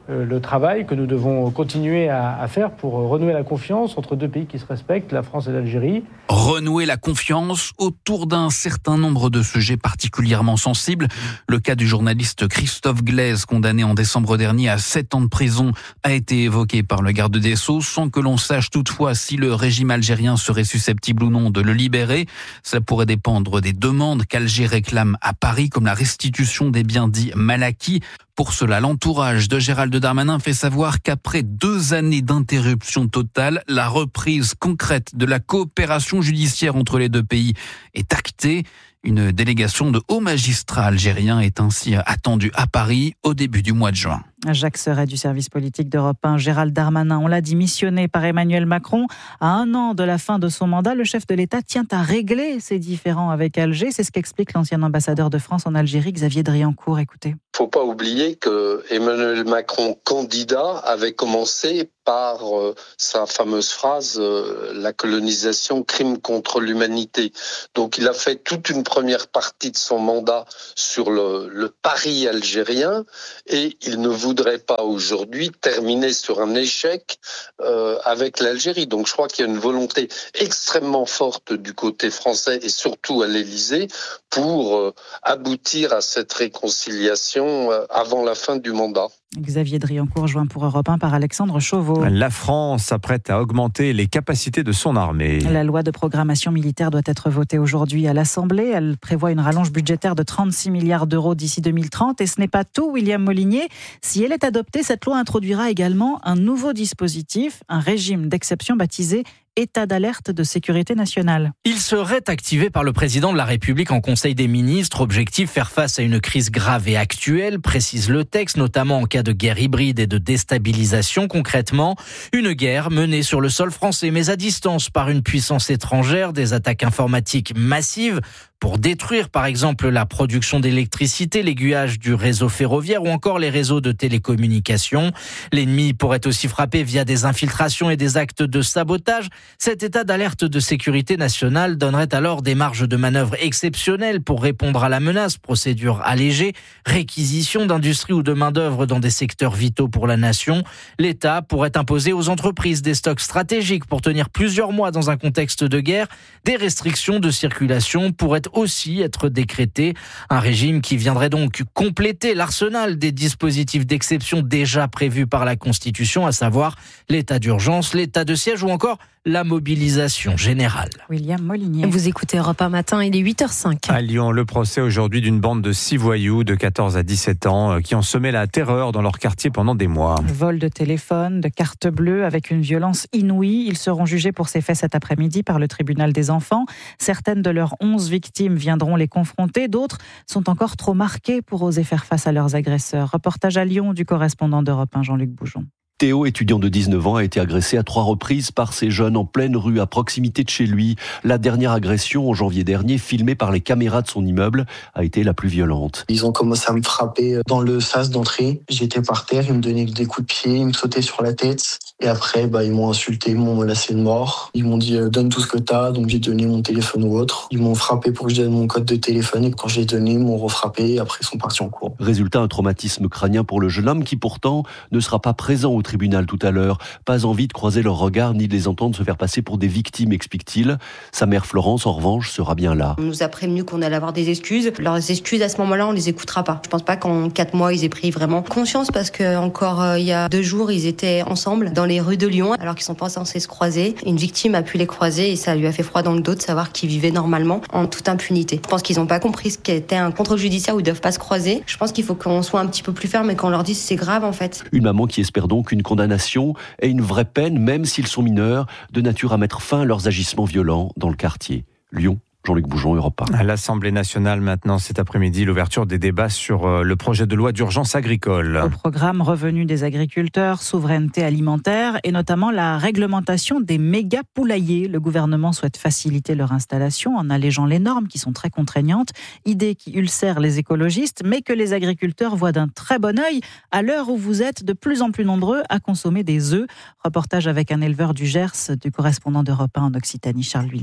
le travail que nous devons continuer à, à faire pour renouer la confiance entre deux pays qui se respectent, la France et l'Algérie. Renouer la confiance autour d'un certain nombre de sujets particulièrement sensibles. Le cas du journaliste Christophe Glaise, condamné en décembre dernier à sept ans de prison, a été évoqué par le garde des Sceaux, sans que l'on sache toutefois si le régime algérien serait susceptible ou non de le libérer. Cela pourrait dépendre des demandes qu'Alger réclame à Paris, comme la restitution des biens dits mal acquis. Pour cela, l'entourage de Gérald Darmanin fait savoir qu'après deux années d'interruption totale, la reprise concrète de la coopération judiciaire entre les deux pays est actée. Une délégation de hauts magistrats algériens est ainsi attendue à Paris au début du mois de juin. Jacques Serret du service politique d'Europe un, Gérald Darmanin, on l'a dit, missionné par Emmanuel Macron. À un an de la fin de son mandat, le chef de l'État tient à régler ses différends avec Alger. C'est ce qu'explique l'ancien ambassadeur de France en Algérie, Xavier Driancourt. Écoutez. Il ne faut pas oublier que Emmanuel Macron, candidat, avait commencé par euh, sa fameuse phrase euh, « la colonisation, crime contre l'humanité ». Donc il a fait toute une première partie de son mandat sur le, le pari algérien et il ne voudrait pas aujourd'hui terminer sur un échec euh, avec l'Algérie. Donc je crois qu'il y a une volonté extrêmement forte du côté français et surtout à l'Élysée pour euh, aboutir à cette réconciliation avant la fin du mandat. Xavier Driancourt, joint pour Europe un par Alexandre Chauveau. La France s'apprête à augmenter les capacités de son armée. La loi de programmation militaire doit être votée aujourd'hui à l'Assemblée. Elle prévoit une rallonge budgétaire de trente-six milliards d'euros d'ici deux mille trente. Et ce n'est pas tout, William Molinier. Si elle est adoptée, cette loi introduira également un nouveau dispositif, un régime d'exception baptisé état d'alerte de sécurité nationale. Il serait activé par le président de la République en Conseil des ministres. Objectif, faire face à une crise grave et actuelle, précise le texte, notamment en cas de guerre hybride et de déstabilisation. Concrètement, une guerre menée sur le sol français, mais à distance par une puissance étrangère, des attaques informatiques massives pour détruire par exemple la production d'électricité, l'aiguillage du réseau ferroviaire ou encore les réseaux de télécommunications. L'ennemi pourrait aussi frapper via des infiltrations et des actes de sabotage. Cet état d'alerte de sécurité nationale donnerait alors des marges de manœuvre exceptionnelles pour répondre à la menace, procédure allégée, réquisition d'industrie ou de main-d'œuvre dans des secteurs vitaux pour la nation. L'État pourrait imposer aux entreprises des stocks stratégiques pour tenir plusieurs mois dans un contexte de guerre. Des restrictions de circulation pourraient aussi être décrétées. Un régime qui viendrait donc compléter l'arsenal des dispositifs d'exception déjà prévus par la Constitution, à savoir l'état d'urgence, l'état de siège ou encore la mobilisation générale. William Molinier. Vous écoutez Europe un matin, il est huit heures cinq. À Lyon, le procès aujourd'hui d'une bande de six voyous de quatorze à dix-sept ans qui ont semé la terreur dans leur quartier pendant des mois. Vol de téléphone, de carte bleue avec une violence inouïe. Ils seront jugés pour ces faits cet après-midi par le tribunal des enfants. Certaines de leurs onze victimes viendront les confronter. D'autres sont encore trop marquées pour oser faire face à leurs agresseurs. Reportage à Lyon du correspondant d'Europe un, Jean-Luc Boujon. Théo, étudiant de dix-neuf ans, a été agressé à trois reprises par ces jeunes en pleine rue à proximité de chez lui. La dernière agression, en janvier dernier, filmée par les caméras de son immeuble, a été la plus violente. Ils ont commencé à me frapper dans le sas d'entrée. J'étais par terre, ils me donnaient des coups de pied, ils me sautaient sur la tête. Et après, bah, ils m'ont insulté, ils m'ont menacé de mort. Ils m'ont dit euh, « donne tout ce que t'as », donc j'ai donné mon téléphone ou autre. Ils m'ont frappé pour que je donne mon code de téléphone et quand j'ai donné, ils m'ont refrappé et après ils sont partis en cours. Résultat, un traumatisme crânien pour le jeune homme qui pourtant ne sera pas présent au tribunal tout à l'heure. Pas envie de croiser leurs regards ni de les entendre se faire passer pour des victimes, explique-t-il. Sa mère Florence, en revanche, sera bien là. On nous a prévenu qu'on allait avoir des excuses. Leurs excuses, à ce moment-là, on les écoutera pas. Je pense pas qu'en quatre mois, ils aient pris vraiment conscience parce que encore euh, il y a deux jours, ils étaient ensemble dans les rues de Lyon alors qu'ils sont pas censés se croiser. Une victime a pu les croiser et ça lui a fait froid dans le dos de savoir qu'ils vivaient normalement en toute impunité. Je pense qu'ils ont pas compris ce qu'était un contrôle judiciaire où ils doivent pas se croiser. Je pense qu'il faut qu'on soit un petit peu plus ferme et qu'on leur dise c'est grave en fait. Une maman qui espère donc une condamnation et une vraie peine, même s'ils sont mineurs, de nature à mettre fin à leurs agissements violents dans le quartier. Lyon, Jean-Luc Boujon, Europe un. À l'Assemblée nationale, maintenant, cet après-midi, l'ouverture des débats sur le projet de loi d'urgence agricole. Au programme revenu des agriculteurs, souveraineté alimentaire et notamment la réglementation des méga poulaillers. Le gouvernement souhaite faciliter leur installation en allégeant les normes qui sont très contraignantes. Idée qui ulcère les écologistes, mais que les agriculteurs voient d'un très bon œil à l'heure où vous êtes de plus en plus nombreux à consommer des œufs. Reportage avec un éleveur du Gers, du correspondant d'Europe un en Occitanie, Charles Lhuillier.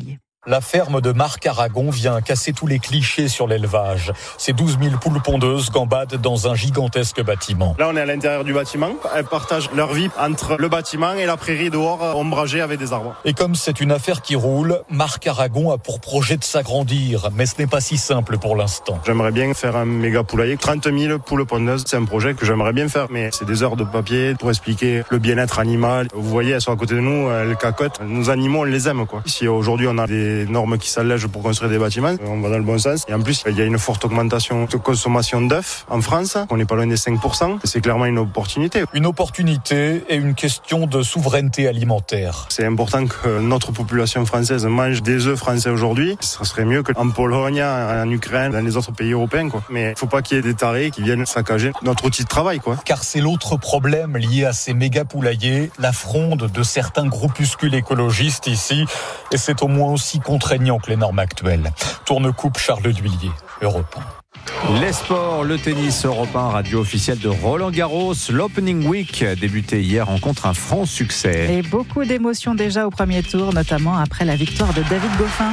La ferme de Marc Aragon vient casser tous les clichés sur l'élevage. Ces douze mille poules pondeuses gambadent dans un gigantesque bâtiment. Là, on est à l'intérieur du bâtiment. Elles partagent leur vie entre le bâtiment et la prairie dehors, ombragée avec des arbres. Et comme c'est une affaire qui roule, Marc Aragon a pour projet de s'agrandir. Mais ce n'est pas si simple pour l'instant. J'aimerais bien faire un méga poulailler. trente mille poules pondeuses, c'est un projet que j'aimerais bien faire. Mais c'est des heures de papier pour expliquer le bien-être animal. Vous voyez, elles sont à côté de nous, elles cacotent. Nos animaux, on les aime, quoi. Si aujourd'hui, on a des normes qui s'allègent pour construire des bâtiments, on va dans le bon sens. Et en plus, il y a une forte augmentation de consommation d'œufs en France. On n'est pas loin des cinq pour cent. C'est clairement une opportunité. Une opportunité et une question de souveraineté alimentaire. C'est important que notre population française mange des œufs français aujourd'hui. Ça serait mieux qu'en Pologne, en Ukraine, dans les autres pays européens, quoi. Mais il faut pas qu'il y ait des tarés qui viennent saccager notre outil de travail, quoi. Car c'est l'autre problème lié à ces méga poulaillers, la fronde de certains groupuscules écologistes ici. Et c'est au moins aussi contraignant que les normes actuelles. Tourne-coupe Charles Duillier, Europe un. Les sports, le tennis européen, radio officielle de Roland Garros. L'Opening Week débuté hier rencontre un franc succès. Et beaucoup d'émotions déjà au premier tour, notamment après la victoire de David Goffin.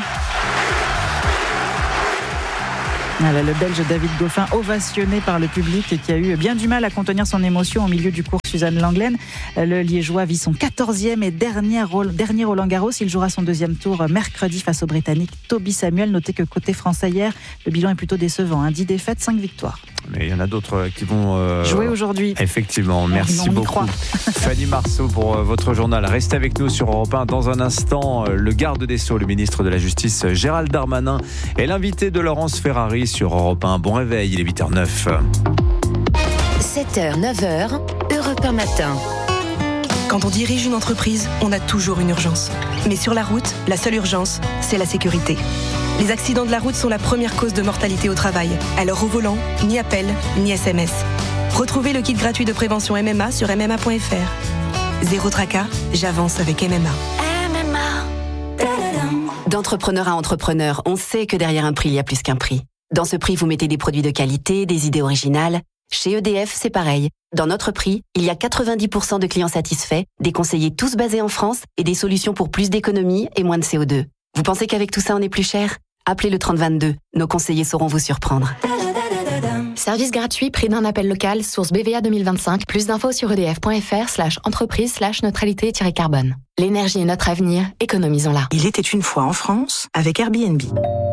Voilà, le Belge David Goffin ovationné par le public et qui a eu bien du mal à contenir son émotion au milieu du cours Suzanne Lenglen. Le Liégeois vit son quatorzième et dernier, dernier Roland Garros. Il jouera son deuxième tour mercredi face au Britannique Toby Samuel. Notez que côté français hier, le bilan est plutôt décevant. Hein. dix défaites, cinq victoires. Mais il y en a d'autres qui vont euh, jouer aujourd'hui. Effectivement, merci on beaucoup. Fanny Marceau pour euh, votre journal. Restez avec nous sur Europe un. Dans un instant, euh, le garde des Sceaux, le ministre de la Justice Gérald Darmanin est l'invité de Laurence Ferrari sur Europe un. Bon réveil, il est huit heures neuf. sept heures, neuf heures, Europe un matin. Quand on dirige une entreprise, on a toujours une urgence. Mais sur la route, la seule urgence, c'est la sécurité. Les accidents de la route sont la première cause de mortalité au travail. Alors au volant, ni appel, ni S M S. Retrouvez le kit gratuit de prévention M M A sur m m a point f r. Zéro tracas, j'avance avec M M A. M M A. D'entrepreneur à entrepreneur, on sait que derrière un prix, il y a plus qu'un prix. Dans ce prix, vous mettez des produits de qualité, des idées originales. Chez E D F, c'est pareil. Dans notre prix, il y a quatre-vingt-dix pour cent de clients satisfaits, des conseillers tous basés en France et des solutions pour plus d'économie et moins de C O deux. Vous pensez qu'avec tout ça, on est plus cher ? Appelez le trente vingt-deux. Nos conseillers sauront vous surprendre. Service gratuit, prix d'un appel local, source B V A deux mille vingt-cinq. Plus d'infos sur edf.fr slash entreprise slash neutralité-carbone. L'énergie est notre avenir, économisons-la. Il était une fois en France avec Airbnb.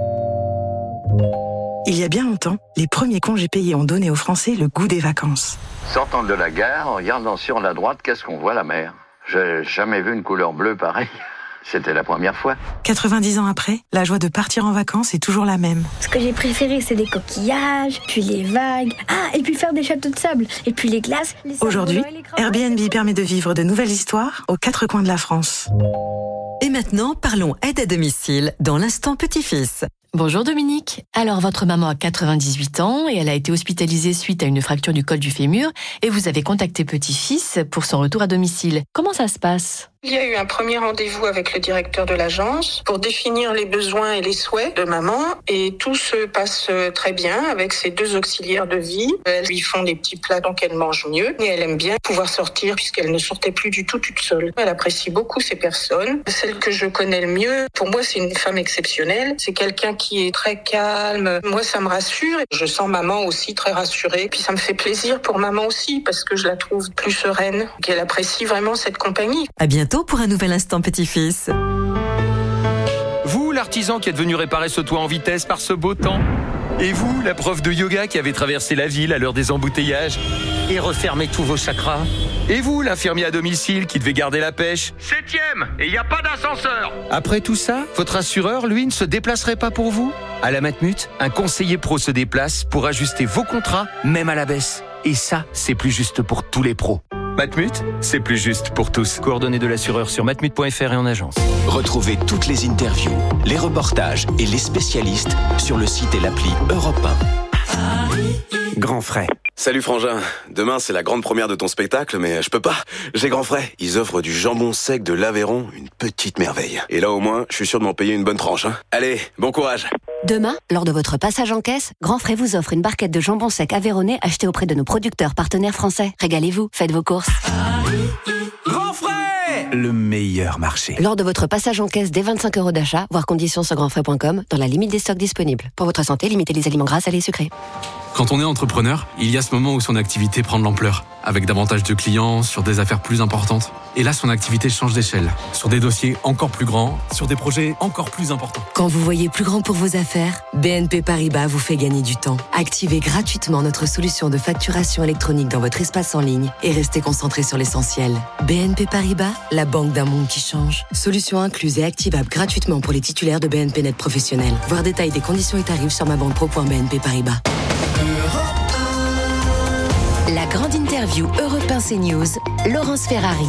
Il y a bien longtemps, les premiers congés payés ont donné aux Français le goût des vacances. Sortant de la gare, en regardant sur la droite, qu'est-ce qu'on voit, la mer? J'ai jamais vu une couleur bleue pareille. C'était la première fois. quatre-vingt-dix ans après, la joie de partir en vacances est toujours la même. Ce que j'ai préféré, c'est les coquillages, puis les vagues. Ah, et puis faire des châteaux de sable, et puis les glaces. Les Aujourd'hui, Airbnb permet de vivre de nouvelles histoires aux quatre coins de la France. Et maintenant, parlons aide à domicile dans l'instant petit-fils. Bonjour Dominique. Alors votre maman a quatre-vingt-dix-huit ans et elle a été hospitalisée suite à une fracture du col du fémur et vous avez contacté petit-fils pour son retour à domicile. Comment ça se passe ? Il y a eu un premier rendez-vous avec le directeur de l'agence pour définir les besoins et les souhaits de maman et tout se passe très bien avec ses deux auxiliaires de vie. Elles lui font des petits plats donc elle mange mieux et elle aime bien pouvoir sortir puisqu'elle ne sortait plus du tout toute seule. Elle apprécie beaucoup ces personnes. Celle que je connais le mieux, pour moi c'est une femme exceptionnelle. C'est quelqu'un qui est très calme. Moi ça me rassure. Je sens maman aussi très rassurée. Puis ça me fait plaisir pour maman aussi parce que je la trouve plus sereine, qu'elle apprécie vraiment cette compagnie. À bientôt pour un nouvel instant petit-fils. Vous, l'artisan qui est venu réparer ce toit en vitesse par ce beau temps. Et vous, la prof de yoga qui avait traversé la ville à l'heure des embouteillages et refermé tous vos chakras. Et vous, l'infirmier à domicile qui devait garder la pêche. Septième, et il n'y a pas d'ascenseur. Après tout ça, votre assureur, lui, ne se déplacerait pas pour vous ? À la Matmut, un conseiller pro se déplace pour ajuster vos contrats, même à la baisse. Et ça, c'est plus juste pour tous les pros. Matmut, c'est plus juste pour tous. Coordonnées de l'assureur sur matmut point f r et en agence. Retrouvez toutes les interviews, les reportages et les spécialistes sur le site et l'appli Europe un. Grand frais. Salut Frangin, demain c'est la grande première de ton spectacle, mais je peux pas, j'ai Grand frais. Ils offrent du jambon sec de l'Aveyron, une petite merveille. Et là au moins, je suis sûr de m'en payer une bonne tranche. Hein. Allez, bon courage. Demain, lors de votre passage en caisse, Grand Frais vous offre une barquette de jambon sec aveyronnais achetée auprès de nos producteurs partenaires français. Régalez-vous, faites vos courses. Grand frais! le meilleur marché. Lors de votre passage en caisse dès vingt-cinq euros d'achat, voir conditions sur grandfrais point com, dans la limite des stocks disponibles. Pour votre santé, limitez les aliments gras, salés et sucrés. Quand on est entrepreneur, il y a ce moment où son activité prend de l'ampleur, avec davantage de clients, sur des affaires plus importantes. Et là, son activité change d'échelle, sur des dossiers encore plus grands, sur des projets encore plus importants. Quand vous voyez plus grand pour vos affaires, B N P Paribas vous fait gagner du temps. Activez gratuitement notre solution de facturation électronique dans votre espace en ligne et restez concentré sur l'essentiel. B N P Paribas, la banque d'un monde qui change. Solution incluse et activable gratuitement pour les titulaires de B N P Net professionnels. Voir détail des conditions et tarifs sur ma banque pro point b n p paribas. La grande interview Europe un CNews, Laurence Ferrari.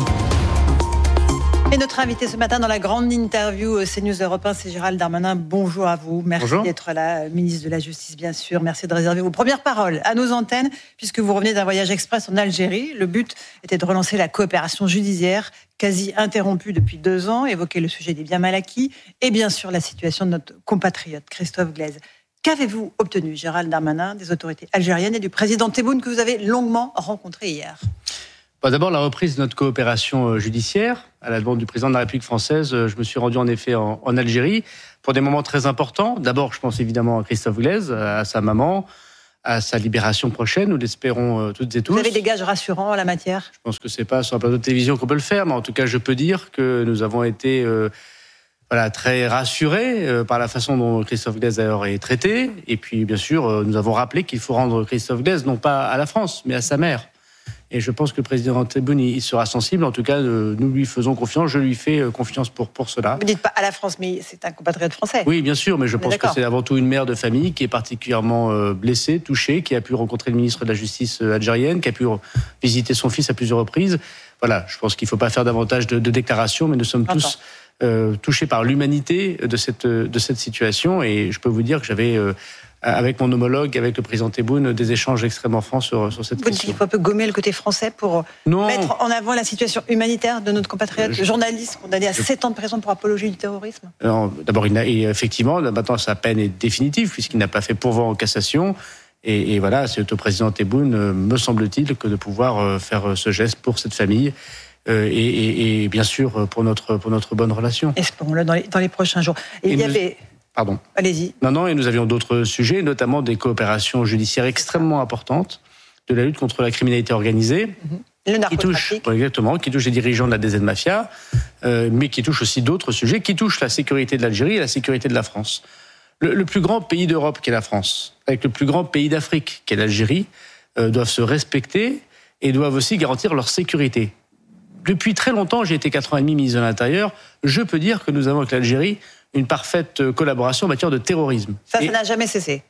Et notre invité ce matin dans la grande interview CNews Europe un, c'est Gérald Darmanin. Bonjour à vous. Merci Bonjour. d'être là, ministre de la Justice, bien sûr. Merci de réserver vos premières paroles à nos antennes, puisque vous revenez d'un voyage express en Algérie. Le but était de relancer la coopération judiciaire, quasi interrompue depuis deux ans, évoquer le sujet des biens mal acquis et bien sûr la situation de notre compatriote Christophe Glaise. Qu'avez-vous obtenu, Gérald Darmanin, des autorités algériennes et du président Tebboune que vous avez longuement rencontré hier ? Bah d'abord, la reprise de notre coopération judiciaire. À la demande du président de la République française, je me suis rendu en effet en, en Algérie pour des moments très importants. D'abord, je pense évidemment à Christophe Glaise, à sa maman, à sa libération prochaine, nous l'espérons toutes et tous. Vous avez des gages rassurants en la matière ? Je pense que c'est pas sur un plateau de télévision qu'on peut le faire, mais en tout cas, je peux dire que nous avons été... Euh, Voilà, très rassuré euh, par la façon dont Christophe Glaise d'ailleurs est traité. Et puis, bien sûr, euh, nous avons rappelé qu'il faut rendre Christophe Glaise non pas à la France, mais à sa mère. Et je pense que le président Tebboune il sera sensible. En tout cas, euh, nous lui faisons confiance. Je lui fais euh, confiance pour, pour cela. Vous ne dites pas à la France, mais c'est un compatriote français. Oui, bien sûr, mais je pense que c'est avant tout une mère de famille qui est particulièrement euh, blessée, touchée, qui a pu rencontrer le ministre de la Justice euh, algérienne, qui a pu visiter son fils à plusieurs reprises. Voilà, je pense qu'il ne faut pas faire davantage de, de déclarations, mais nous sommes J'entends. tous... Euh, touché par l'humanité de cette, de cette situation. Et je peux vous dire que j'avais, euh, avec mon homologue, avec le président Tebboune, des échanges extrêmement francs sur, sur cette vous question. Vous dites qu'il faut un peu gommer le côté français pour non. mettre en avant la situation humanitaire de notre compatriote, je, le journaliste condamné à je, sept ans de prison pour apologie du terrorisme. Alors, d'abord, il a, et effectivement, maintenant, sa peine est définitive, puisqu'il n'a pas fait pourvoi en cassation. Et, et voilà, c'est au président Tebboune, me semble-t-il, que de pouvoir faire ce geste pour cette famille. Euh, et, et, et bien sûr pour notre, pour notre bonne relation. Espérons-le dans les, dans les prochains jours. Et, et il y nous... avait... Pardon. Allez-y. Non, non, et nous avions d'autres sujets, notamment des coopérations judiciaires extrêmement importantes, de la lutte contre la criminalité organisée. Mm-hmm. Le narcotrafic. Qui touche, exactement, qui touche les dirigeants de la D Z Mafia, euh, mais qui touche aussi d'autres sujets, qui touchent la sécurité de l'Algérie et la sécurité de la France. Le, le plus grand pays d'Europe, qui est la France, avec le plus grand pays d'Afrique, qui est l'Algérie, euh, doivent se respecter et doivent aussi garantir leur sécurité. Depuis très longtemps, j'ai été quatre ans et demi ministre de l'Intérieur, je peux dire que nous avons avec l'Algérie une parfaite collaboration en matière de terrorisme. Ça, et ça n'a jamais cessé.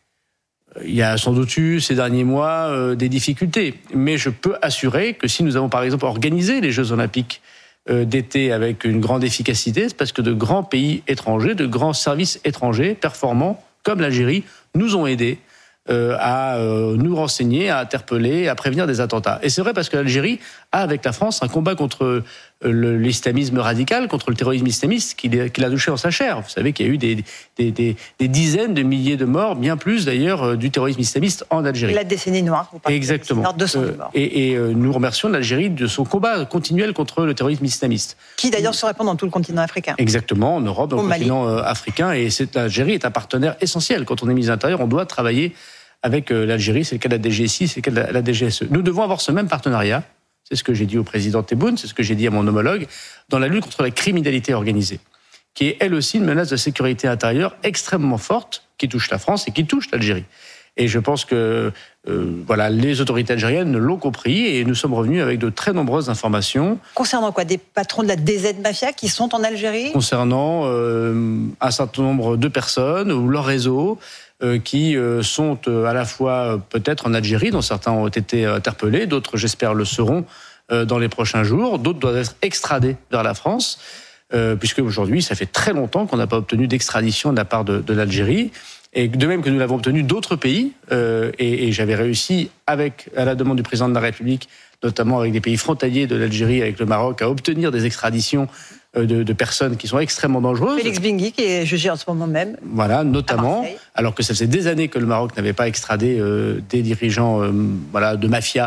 Il y a sans doute eu ces derniers mois euh, des difficultés, mais je peux assurer que si nous avons par exemple organisé les Jeux Olympiques euh, d'été avec une grande efficacité, c'est parce que de grands pays étrangers, de grands services étrangers performants, comme l'Algérie, nous ont aidés Euh, à euh, nous renseigner, à interpeller, à prévenir des attentats. Et c'est vrai parce que l'Algérie a avec la France un combat contre euh, le, l'islamisme radical, contre le terrorisme islamiste qu'il, qu'il a touché en sa chair. Vous savez qu'il y a eu des, des, des, des dizaines de milliers de morts, bien plus d'ailleurs, euh, du terrorisme islamiste en Algérie. La décennie noire, vous parlez. Exactement. De deux cents euh, morts. Et, et euh, nous remercions l'Algérie de son combat continuel contre le terrorisme islamiste. Qui d'ailleurs se répand dans tout le continent africain. Exactement, en Europe, dans Au le Mali. continent euh, africain. Et cette, l'Algérie est un partenaire essentiel. Quand on est ministre de l'Intérieur, on doit travailler avec l'Algérie, c'est le cas de la D G S I, c'est le cas de la D G S E. Nous devons avoir ce même partenariat, c'est ce que j'ai dit au président Tebboune, c'est ce que j'ai dit à mon homologue, dans la lutte contre la criminalité organisée, qui est elle aussi une menace de sécurité intérieure extrêmement forte, qui touche la France et qui touche l'Algérie. Et je pense que euh, voilà, les autorités algériennes l'ont compris et nous sommes revenus avec de très nombreuses informations. Concernant quoi ? Des patrons de la D Z Mafia qui sont en Algérie ? Concernant euh, un certain nombre de personnes ou leur réseau, Euh, qui euh, sont euh, à la fois euh, peut-être en Algérie, dont certains ont été interpellés, d'autres, j'espère, le seront euh, dans les prochains jours, d'autres doivent être extradés vers la France, euh, puisque aujourd'hui, ça fait très longtemps qu'on n'a pas obtenu d'extradition de la part de, de l'Algérie, et de même que nous l'avons obtenu d'autres pays, euh, et, et j'avais réussi, avec, à la demande du président de la République, notamment avec des pays frontaliers de l'Algérie, avec le Maroc, à obtenir des extraditions De, de personnes qui sont extrêmement dangereuses. Félix Bingui, qui est jugé en ce moment même. Voilà, notamment, alors que ça faisait des années que le Maroc n'avait pas extradé euh, des dirigeants euh, voilà, de mafia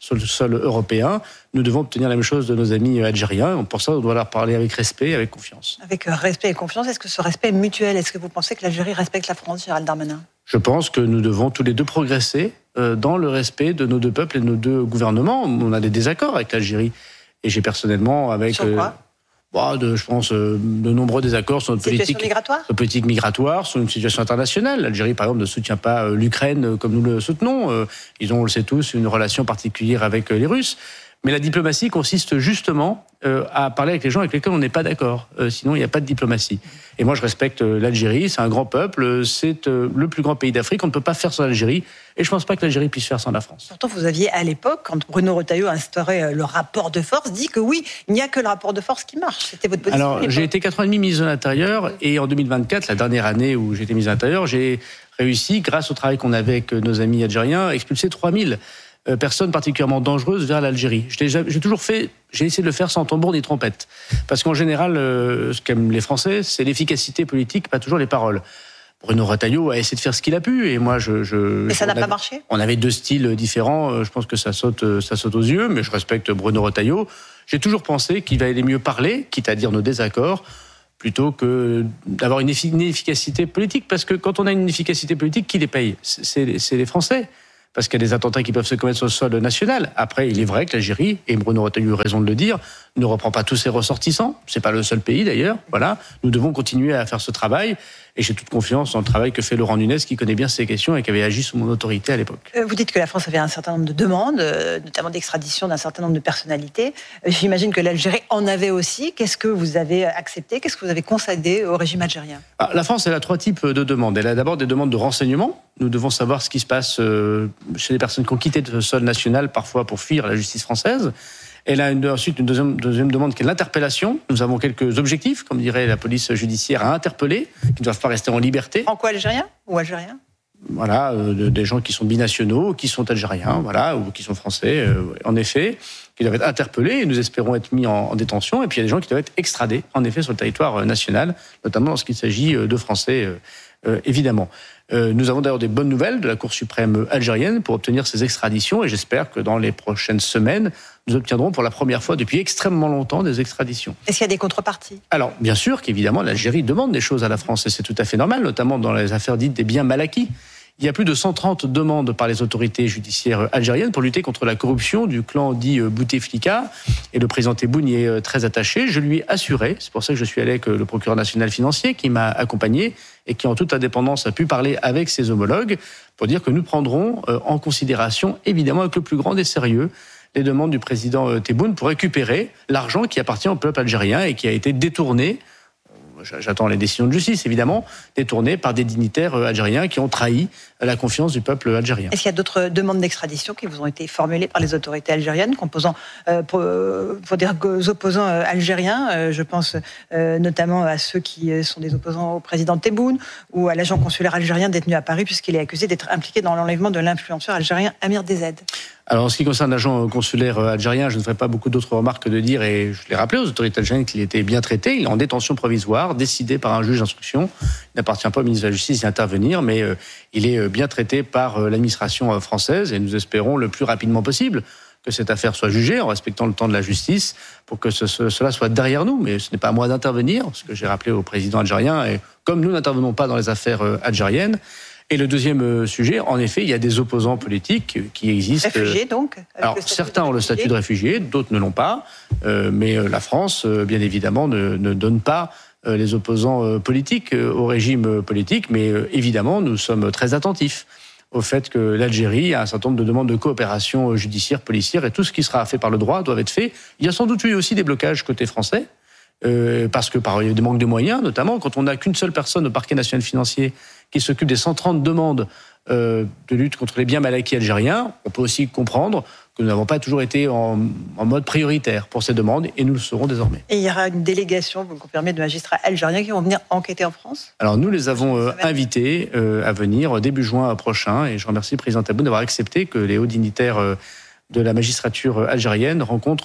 sur le sol européen. Nous devons obtenir la même chose de nos amis algériens. Pour ça, on doit leur parler avec respect, avec confiance. Avec respect et confiance, est-ce que ce respect est mutuel ? Est-ce que vous pensez que l'Algérie respecte la France, Gérald Darmanin ? Je pense que nous devons tous les deux progresser dans le respect de nos deux peuples et de nos deux gouvernements. On a des désaccords avec l'Algérie. Et j'ai personnellement avec... Sur quoi ? euh, bah, de, je pense euh, de nombreux désaccords sur notre politique migratoire, sur politique migratoire, sur une situation internationale. L'Algérie, par exemple, ne soutient pas euh, l'Ukraine euh, comme nous le soutenons. Euh, ils ont, on le sait tous, une relation particulière avec euh, les Russes. Mais la diplomatie consiste justement euh, à parler avec les gens avec lesquels on n'est pas d'accord. Euh, sinon, il n'y a pas de diplomatie. Et moi, je respecte euh, l'Algérie. C'est un grand peuple. C'est euh, le plus grand pays d'Afrique. On ne peut pas faire sans l'Algérie. Et je ne pense pas que l'Algérie puisse faire sans la France. Pourtant, vous aviez à l'époque, quand Bruno Retailleau a instauré le rapport de force, dit que oui, il n'y a que le rapport de force qui marche. C'était votre position. Alors, j'ai été quatre ans et demi ministre de l'Intérieur. Et en deux mille vingt-quatre, la dernière année où j'étais ministre de l'Intérieur, j'ai réussi, grâce au travail qu'on avait avec nos amis algériens, à expulser trois mille personnes particulièrement dangereuses vers l'Algérie. J'ai, j'ai toujours fait, j'ai essayé de le faire sans tambour ni trompette. Parce qu'en général, euh, ce qu'aiment les Français, c'est l'efficacité politique, pas toujours les paroles. Bruno Retailleau a essayé de faire ce qu'il a pu, et moi, je... je et ça n'a avait, pas marché ? On avait deux styles différents, je pense que ça saute, ça saute aux yeux, mais je respecte Bruno Retailleau. J'ai toujours pensé qu'il valait mieux parler, quitte à dire nos désaccords, plutôt que d'avoir une efficacité politique. Parce que quand on a une efficacité politique, qui les paye ? c'est, c'est les Français. Parce qu'il y a des attentats qui peuvent se commettre sur le sol national. Après, il est vrai que l'Algérie, et Bruno Retailleau a eu raison de le dire, ne reprend pas tous ses ressortissants. C'est pas le seul pays d'ailleurs. Voilà. Nous devons continuer à faire ce travail. Et j'ai toute confiance dans le travail que fait Laurent Nunez, qui connaît bien ces questions et qui avait agi sous mon autorité à l'époque. Vous dites que la France avait un certain nombre de demandes, notamment d'extradition d'un certain nombre de personnalités. J'imagine que l'Algérie en avait aussi. Qu'est-ce que vous avez accepté ? Qu'est-ce que vous avez concédé au régime algérien ? Ah, la France, elle a trois types de demandes. Elle a d'abord des demandes de renseignement. Nous devons savoir ce qui se passe chez les personnes qui ont quitté le sol national, parfois pour fuir la justice française. Elle a une, ensuite une deuxième, deuxième demande qui est l'interpellation. Nous avons quelques objectifs, comme dirait la police judiciaire, à interpeller, qui ne doivent pas rester en liberté. Franco-algérien ou algérien ? Voilà, euh, des gens qui sont binationaux, qui sont algériens, voilà, ou qui sont français, euh, en effet, qui doivent être interpellés et nous espérons être mis en, en détention. Et puis il y a des gens qui doivent être extradés, en effet, sur le territoire national, notamment lorsqu'il s'agit de Français, euh, euh, évidemment. Euh, nous avons d'ailleurs des bonnes nouvelles de la Cour suprême algérienne pour obtenir ces extraditions et j'espère que dans les prochaines semaines, nous obtiendrons pour la première fois depuis extrêmement longtemps des extraditions. Est-ce qu'il y a des contreparties ? Alors, bien sûr qu'évidemment, l'Algérie demande des choses à la France et c'est tout à fait normal, notamment dans les affaires dites des biens mal acquis. Il y a plus de cent trente demandes par les autorités judiciaires algériennes pour lutter contre la corruption du clan dit Bouteflika. Et le président Tebboune y est très attaché. Je lui ai assuré, c'est pour ça que je suis allé avec le procureur national financier qui m'a accompagné et qui en toute indépendance a pu parler avec ses homologues pour dire que nous prendrons en considération, évidemment avec le plus grand des sérieux, les demandes du président Tebboune pour récupérer l'argent qui appartient au peuple algérien et qui a été détourné. J'attends les décisions de justice, évidemment, détournées par des dignitaires algériens qui ont trahi la confiance du peuple algérien. Est-ce qu'il y a d'autres demandes d'extradition qui vous ont été formulées par les autorités algériennes, composant euh, pour, pour des opposants euh, algériens euh, Je pense euh, notamment à ceux qui sont des opposants au président Tebboune ou à l'agent consulaire algérien détenu à Paris, puisqu'il est accusé d'être impliqué dans l'enlèvement de l'influenceur algérien Amir Dezed. Alors, en ce qui concerne l'agent consulaire algérien, je ne ferai pas beaucoup d'autres remarques de dire, et je l'ai rappelé aux autorités algériennes qu'il était bien traité. Il est en détention provisoire, décidé par un juge d'instruction. Il n'appartient pas au ministre de la Justice d'y intervenir, mais euh, il est bien traité par euh, l'administration française, et nous espérons le plus rapidement possible que cette affaire soit jugée en respectant le temps de la justice pour que ce, ce, cela soit derrière nous. Mais ce n'est pas à moi d'intervenir, ce que j'ai rappelé au président algérien, et comme nous n'intervenons pas dans les affaires euh, algériennes. Et le deuxième sujet, en effet, il y a des opposants politiques qui existent. Réfugiés, donc ? Alors, certains ont le statut de réfugié, d'autres ne l'ont pas. Euh, mais la France, bien évidemment, ne, ne donne pas les opposants politiques au régime politique. Mais évidemment, nous sommes très attentifs au fait que l'Algérie a un certain nombre de demandes de coopération judiciaire, policière, et tout ce qui sera fait par le droit doit être fait. Il y a sans doute eu aussi des blocages côté français, euh, parce que par il y a des manques de moyens, notamment quand on n'a qu'une seule personne au parquet national financier qui s'occupe des cent trente demandes euh, de lutte contre les biens mal acquis algériens. On peut aussi comprendre que nous n'avons pas toujours été en, en mode prioritaire pour ces demandes, et nous le serons désormais. Et il y aura une délégation, vous le confirmez, de magistrats algériens qui vont venir enquêter en France ? Alors nous les avons euh, invités euh, à venir début juin prochain, et je remercie le président Tebboune d'avoir accepté que les hauts dignitaires euh, de la magistrature algérienne rencontrent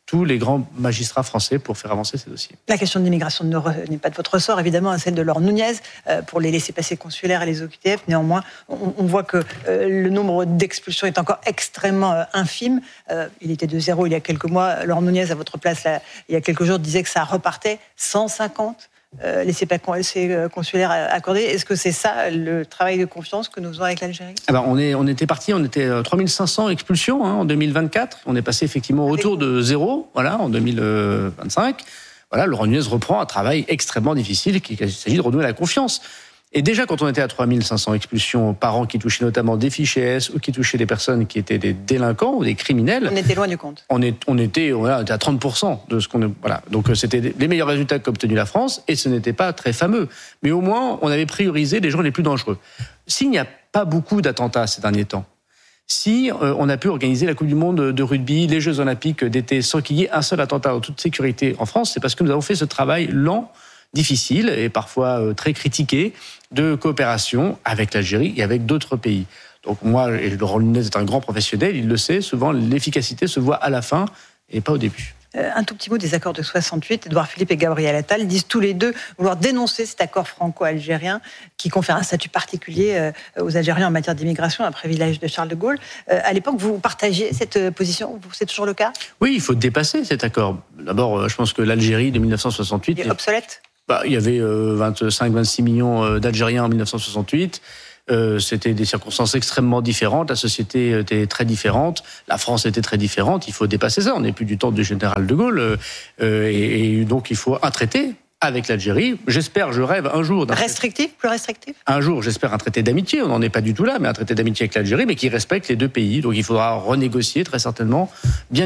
tous les grands magistrats français pour faire avancer ces dossiers. La question de l'immigration n'est pas de votre ressort, évidemment, à celle de Laure Nunez, euh, pour les laissez-passer consulaires et les O Q T F. Néanmoins, on, on voit que euh, le nombre d'expulsions est encore extrêmement euh, infime. Euh, il était de zéro il y a quelques mois. Laure Nunez, à votre place, là, il y a quelques jours, disait que ça repartait cent cinquante. Euh, laissez-passer consulaires accordés. Est-ce que c'est ça le travail de confiance que nous faisons avec l'Algérie ? Ah ben on, est, on était parti, on était trois mille cinq cents expulsions hein, en deux mille vingt-quatre. On est passé effectivement autour de zéro voilà, en deux mille vingt-cinq. Voilà, Laure Nunez reprend un travail extrêmement difficile, il s'agit de renouer la confiance. Et déjà, quand on était à trois mille cinq cents expulsions par an, qui touchaient notamment des fichiers S ou qui touchaient des personnes qui étaient des délinquants ou des criminels... On était loin du compte. On, est, on, était, voilà, on était à trente pour cent de ce qu'on... est, voilà. Donc c'était les meilleurs résultats qu'a obtenu la France, et ce n'était pas très fameux. Mais au moins, on avait priorisé les gens les plus dangereux. S'il n'y a pas beaucoup d'attentats ces derniers temps, si euh, on a pu organiser la Coupe du Monde de rugby, les Jeux Olympiques d'été, sans qu'il y ait un seul attentat en toute sécurité en France, c'est parce que nous avons fait ce travail lent, difficile et parfois euh, très critiqué de coopération avec l'Algérie et avec d'autres pays. Donc moi, et Laurent Nunez est un grand professionnel, il le sait, souvent l'efficacité se voit à la fin et pas au début. Euh, un tout petit mot des accords de soixante-huit. Édouard Philippe et Gabriel Attal disent tous les deux vouloir dénoncer cet accord franco-algérien qui confère un statut particulier euh, aux Algériens en matière d'immigration, un privilège de Charles de Gaulle. Euh, à l'époque, vous partagiez cette position, c'est toujours le cas ? Oui, il faut dépasser cet accord. D'abord, je pense que l'Algérie de dix-neuf cent soixante-huit... Il est obsolète ? Bah, il y avait euh, vingt-cinq à vingt-six millions d'Algériens en dix-neuf cent soixante-huit. Euh, c'était des circonstances extrêmement différentes. La société était très différente. La France était très différente. Il faut dépasser ça. On n'est plus du temps du général de Gaulle. Euh, et, et donc, il faut un traité avec l'Algérie. J'espère, je rêve un jour... d'un restrictif, plus restrictif ? Un jour, j'espère un traité d'amitié. On n'en est pas du tout là, mais un traité d'amitié avec l'Algérie, mais qui respecte les deux pays. Donc, il faudra renégocier très certainement. Bien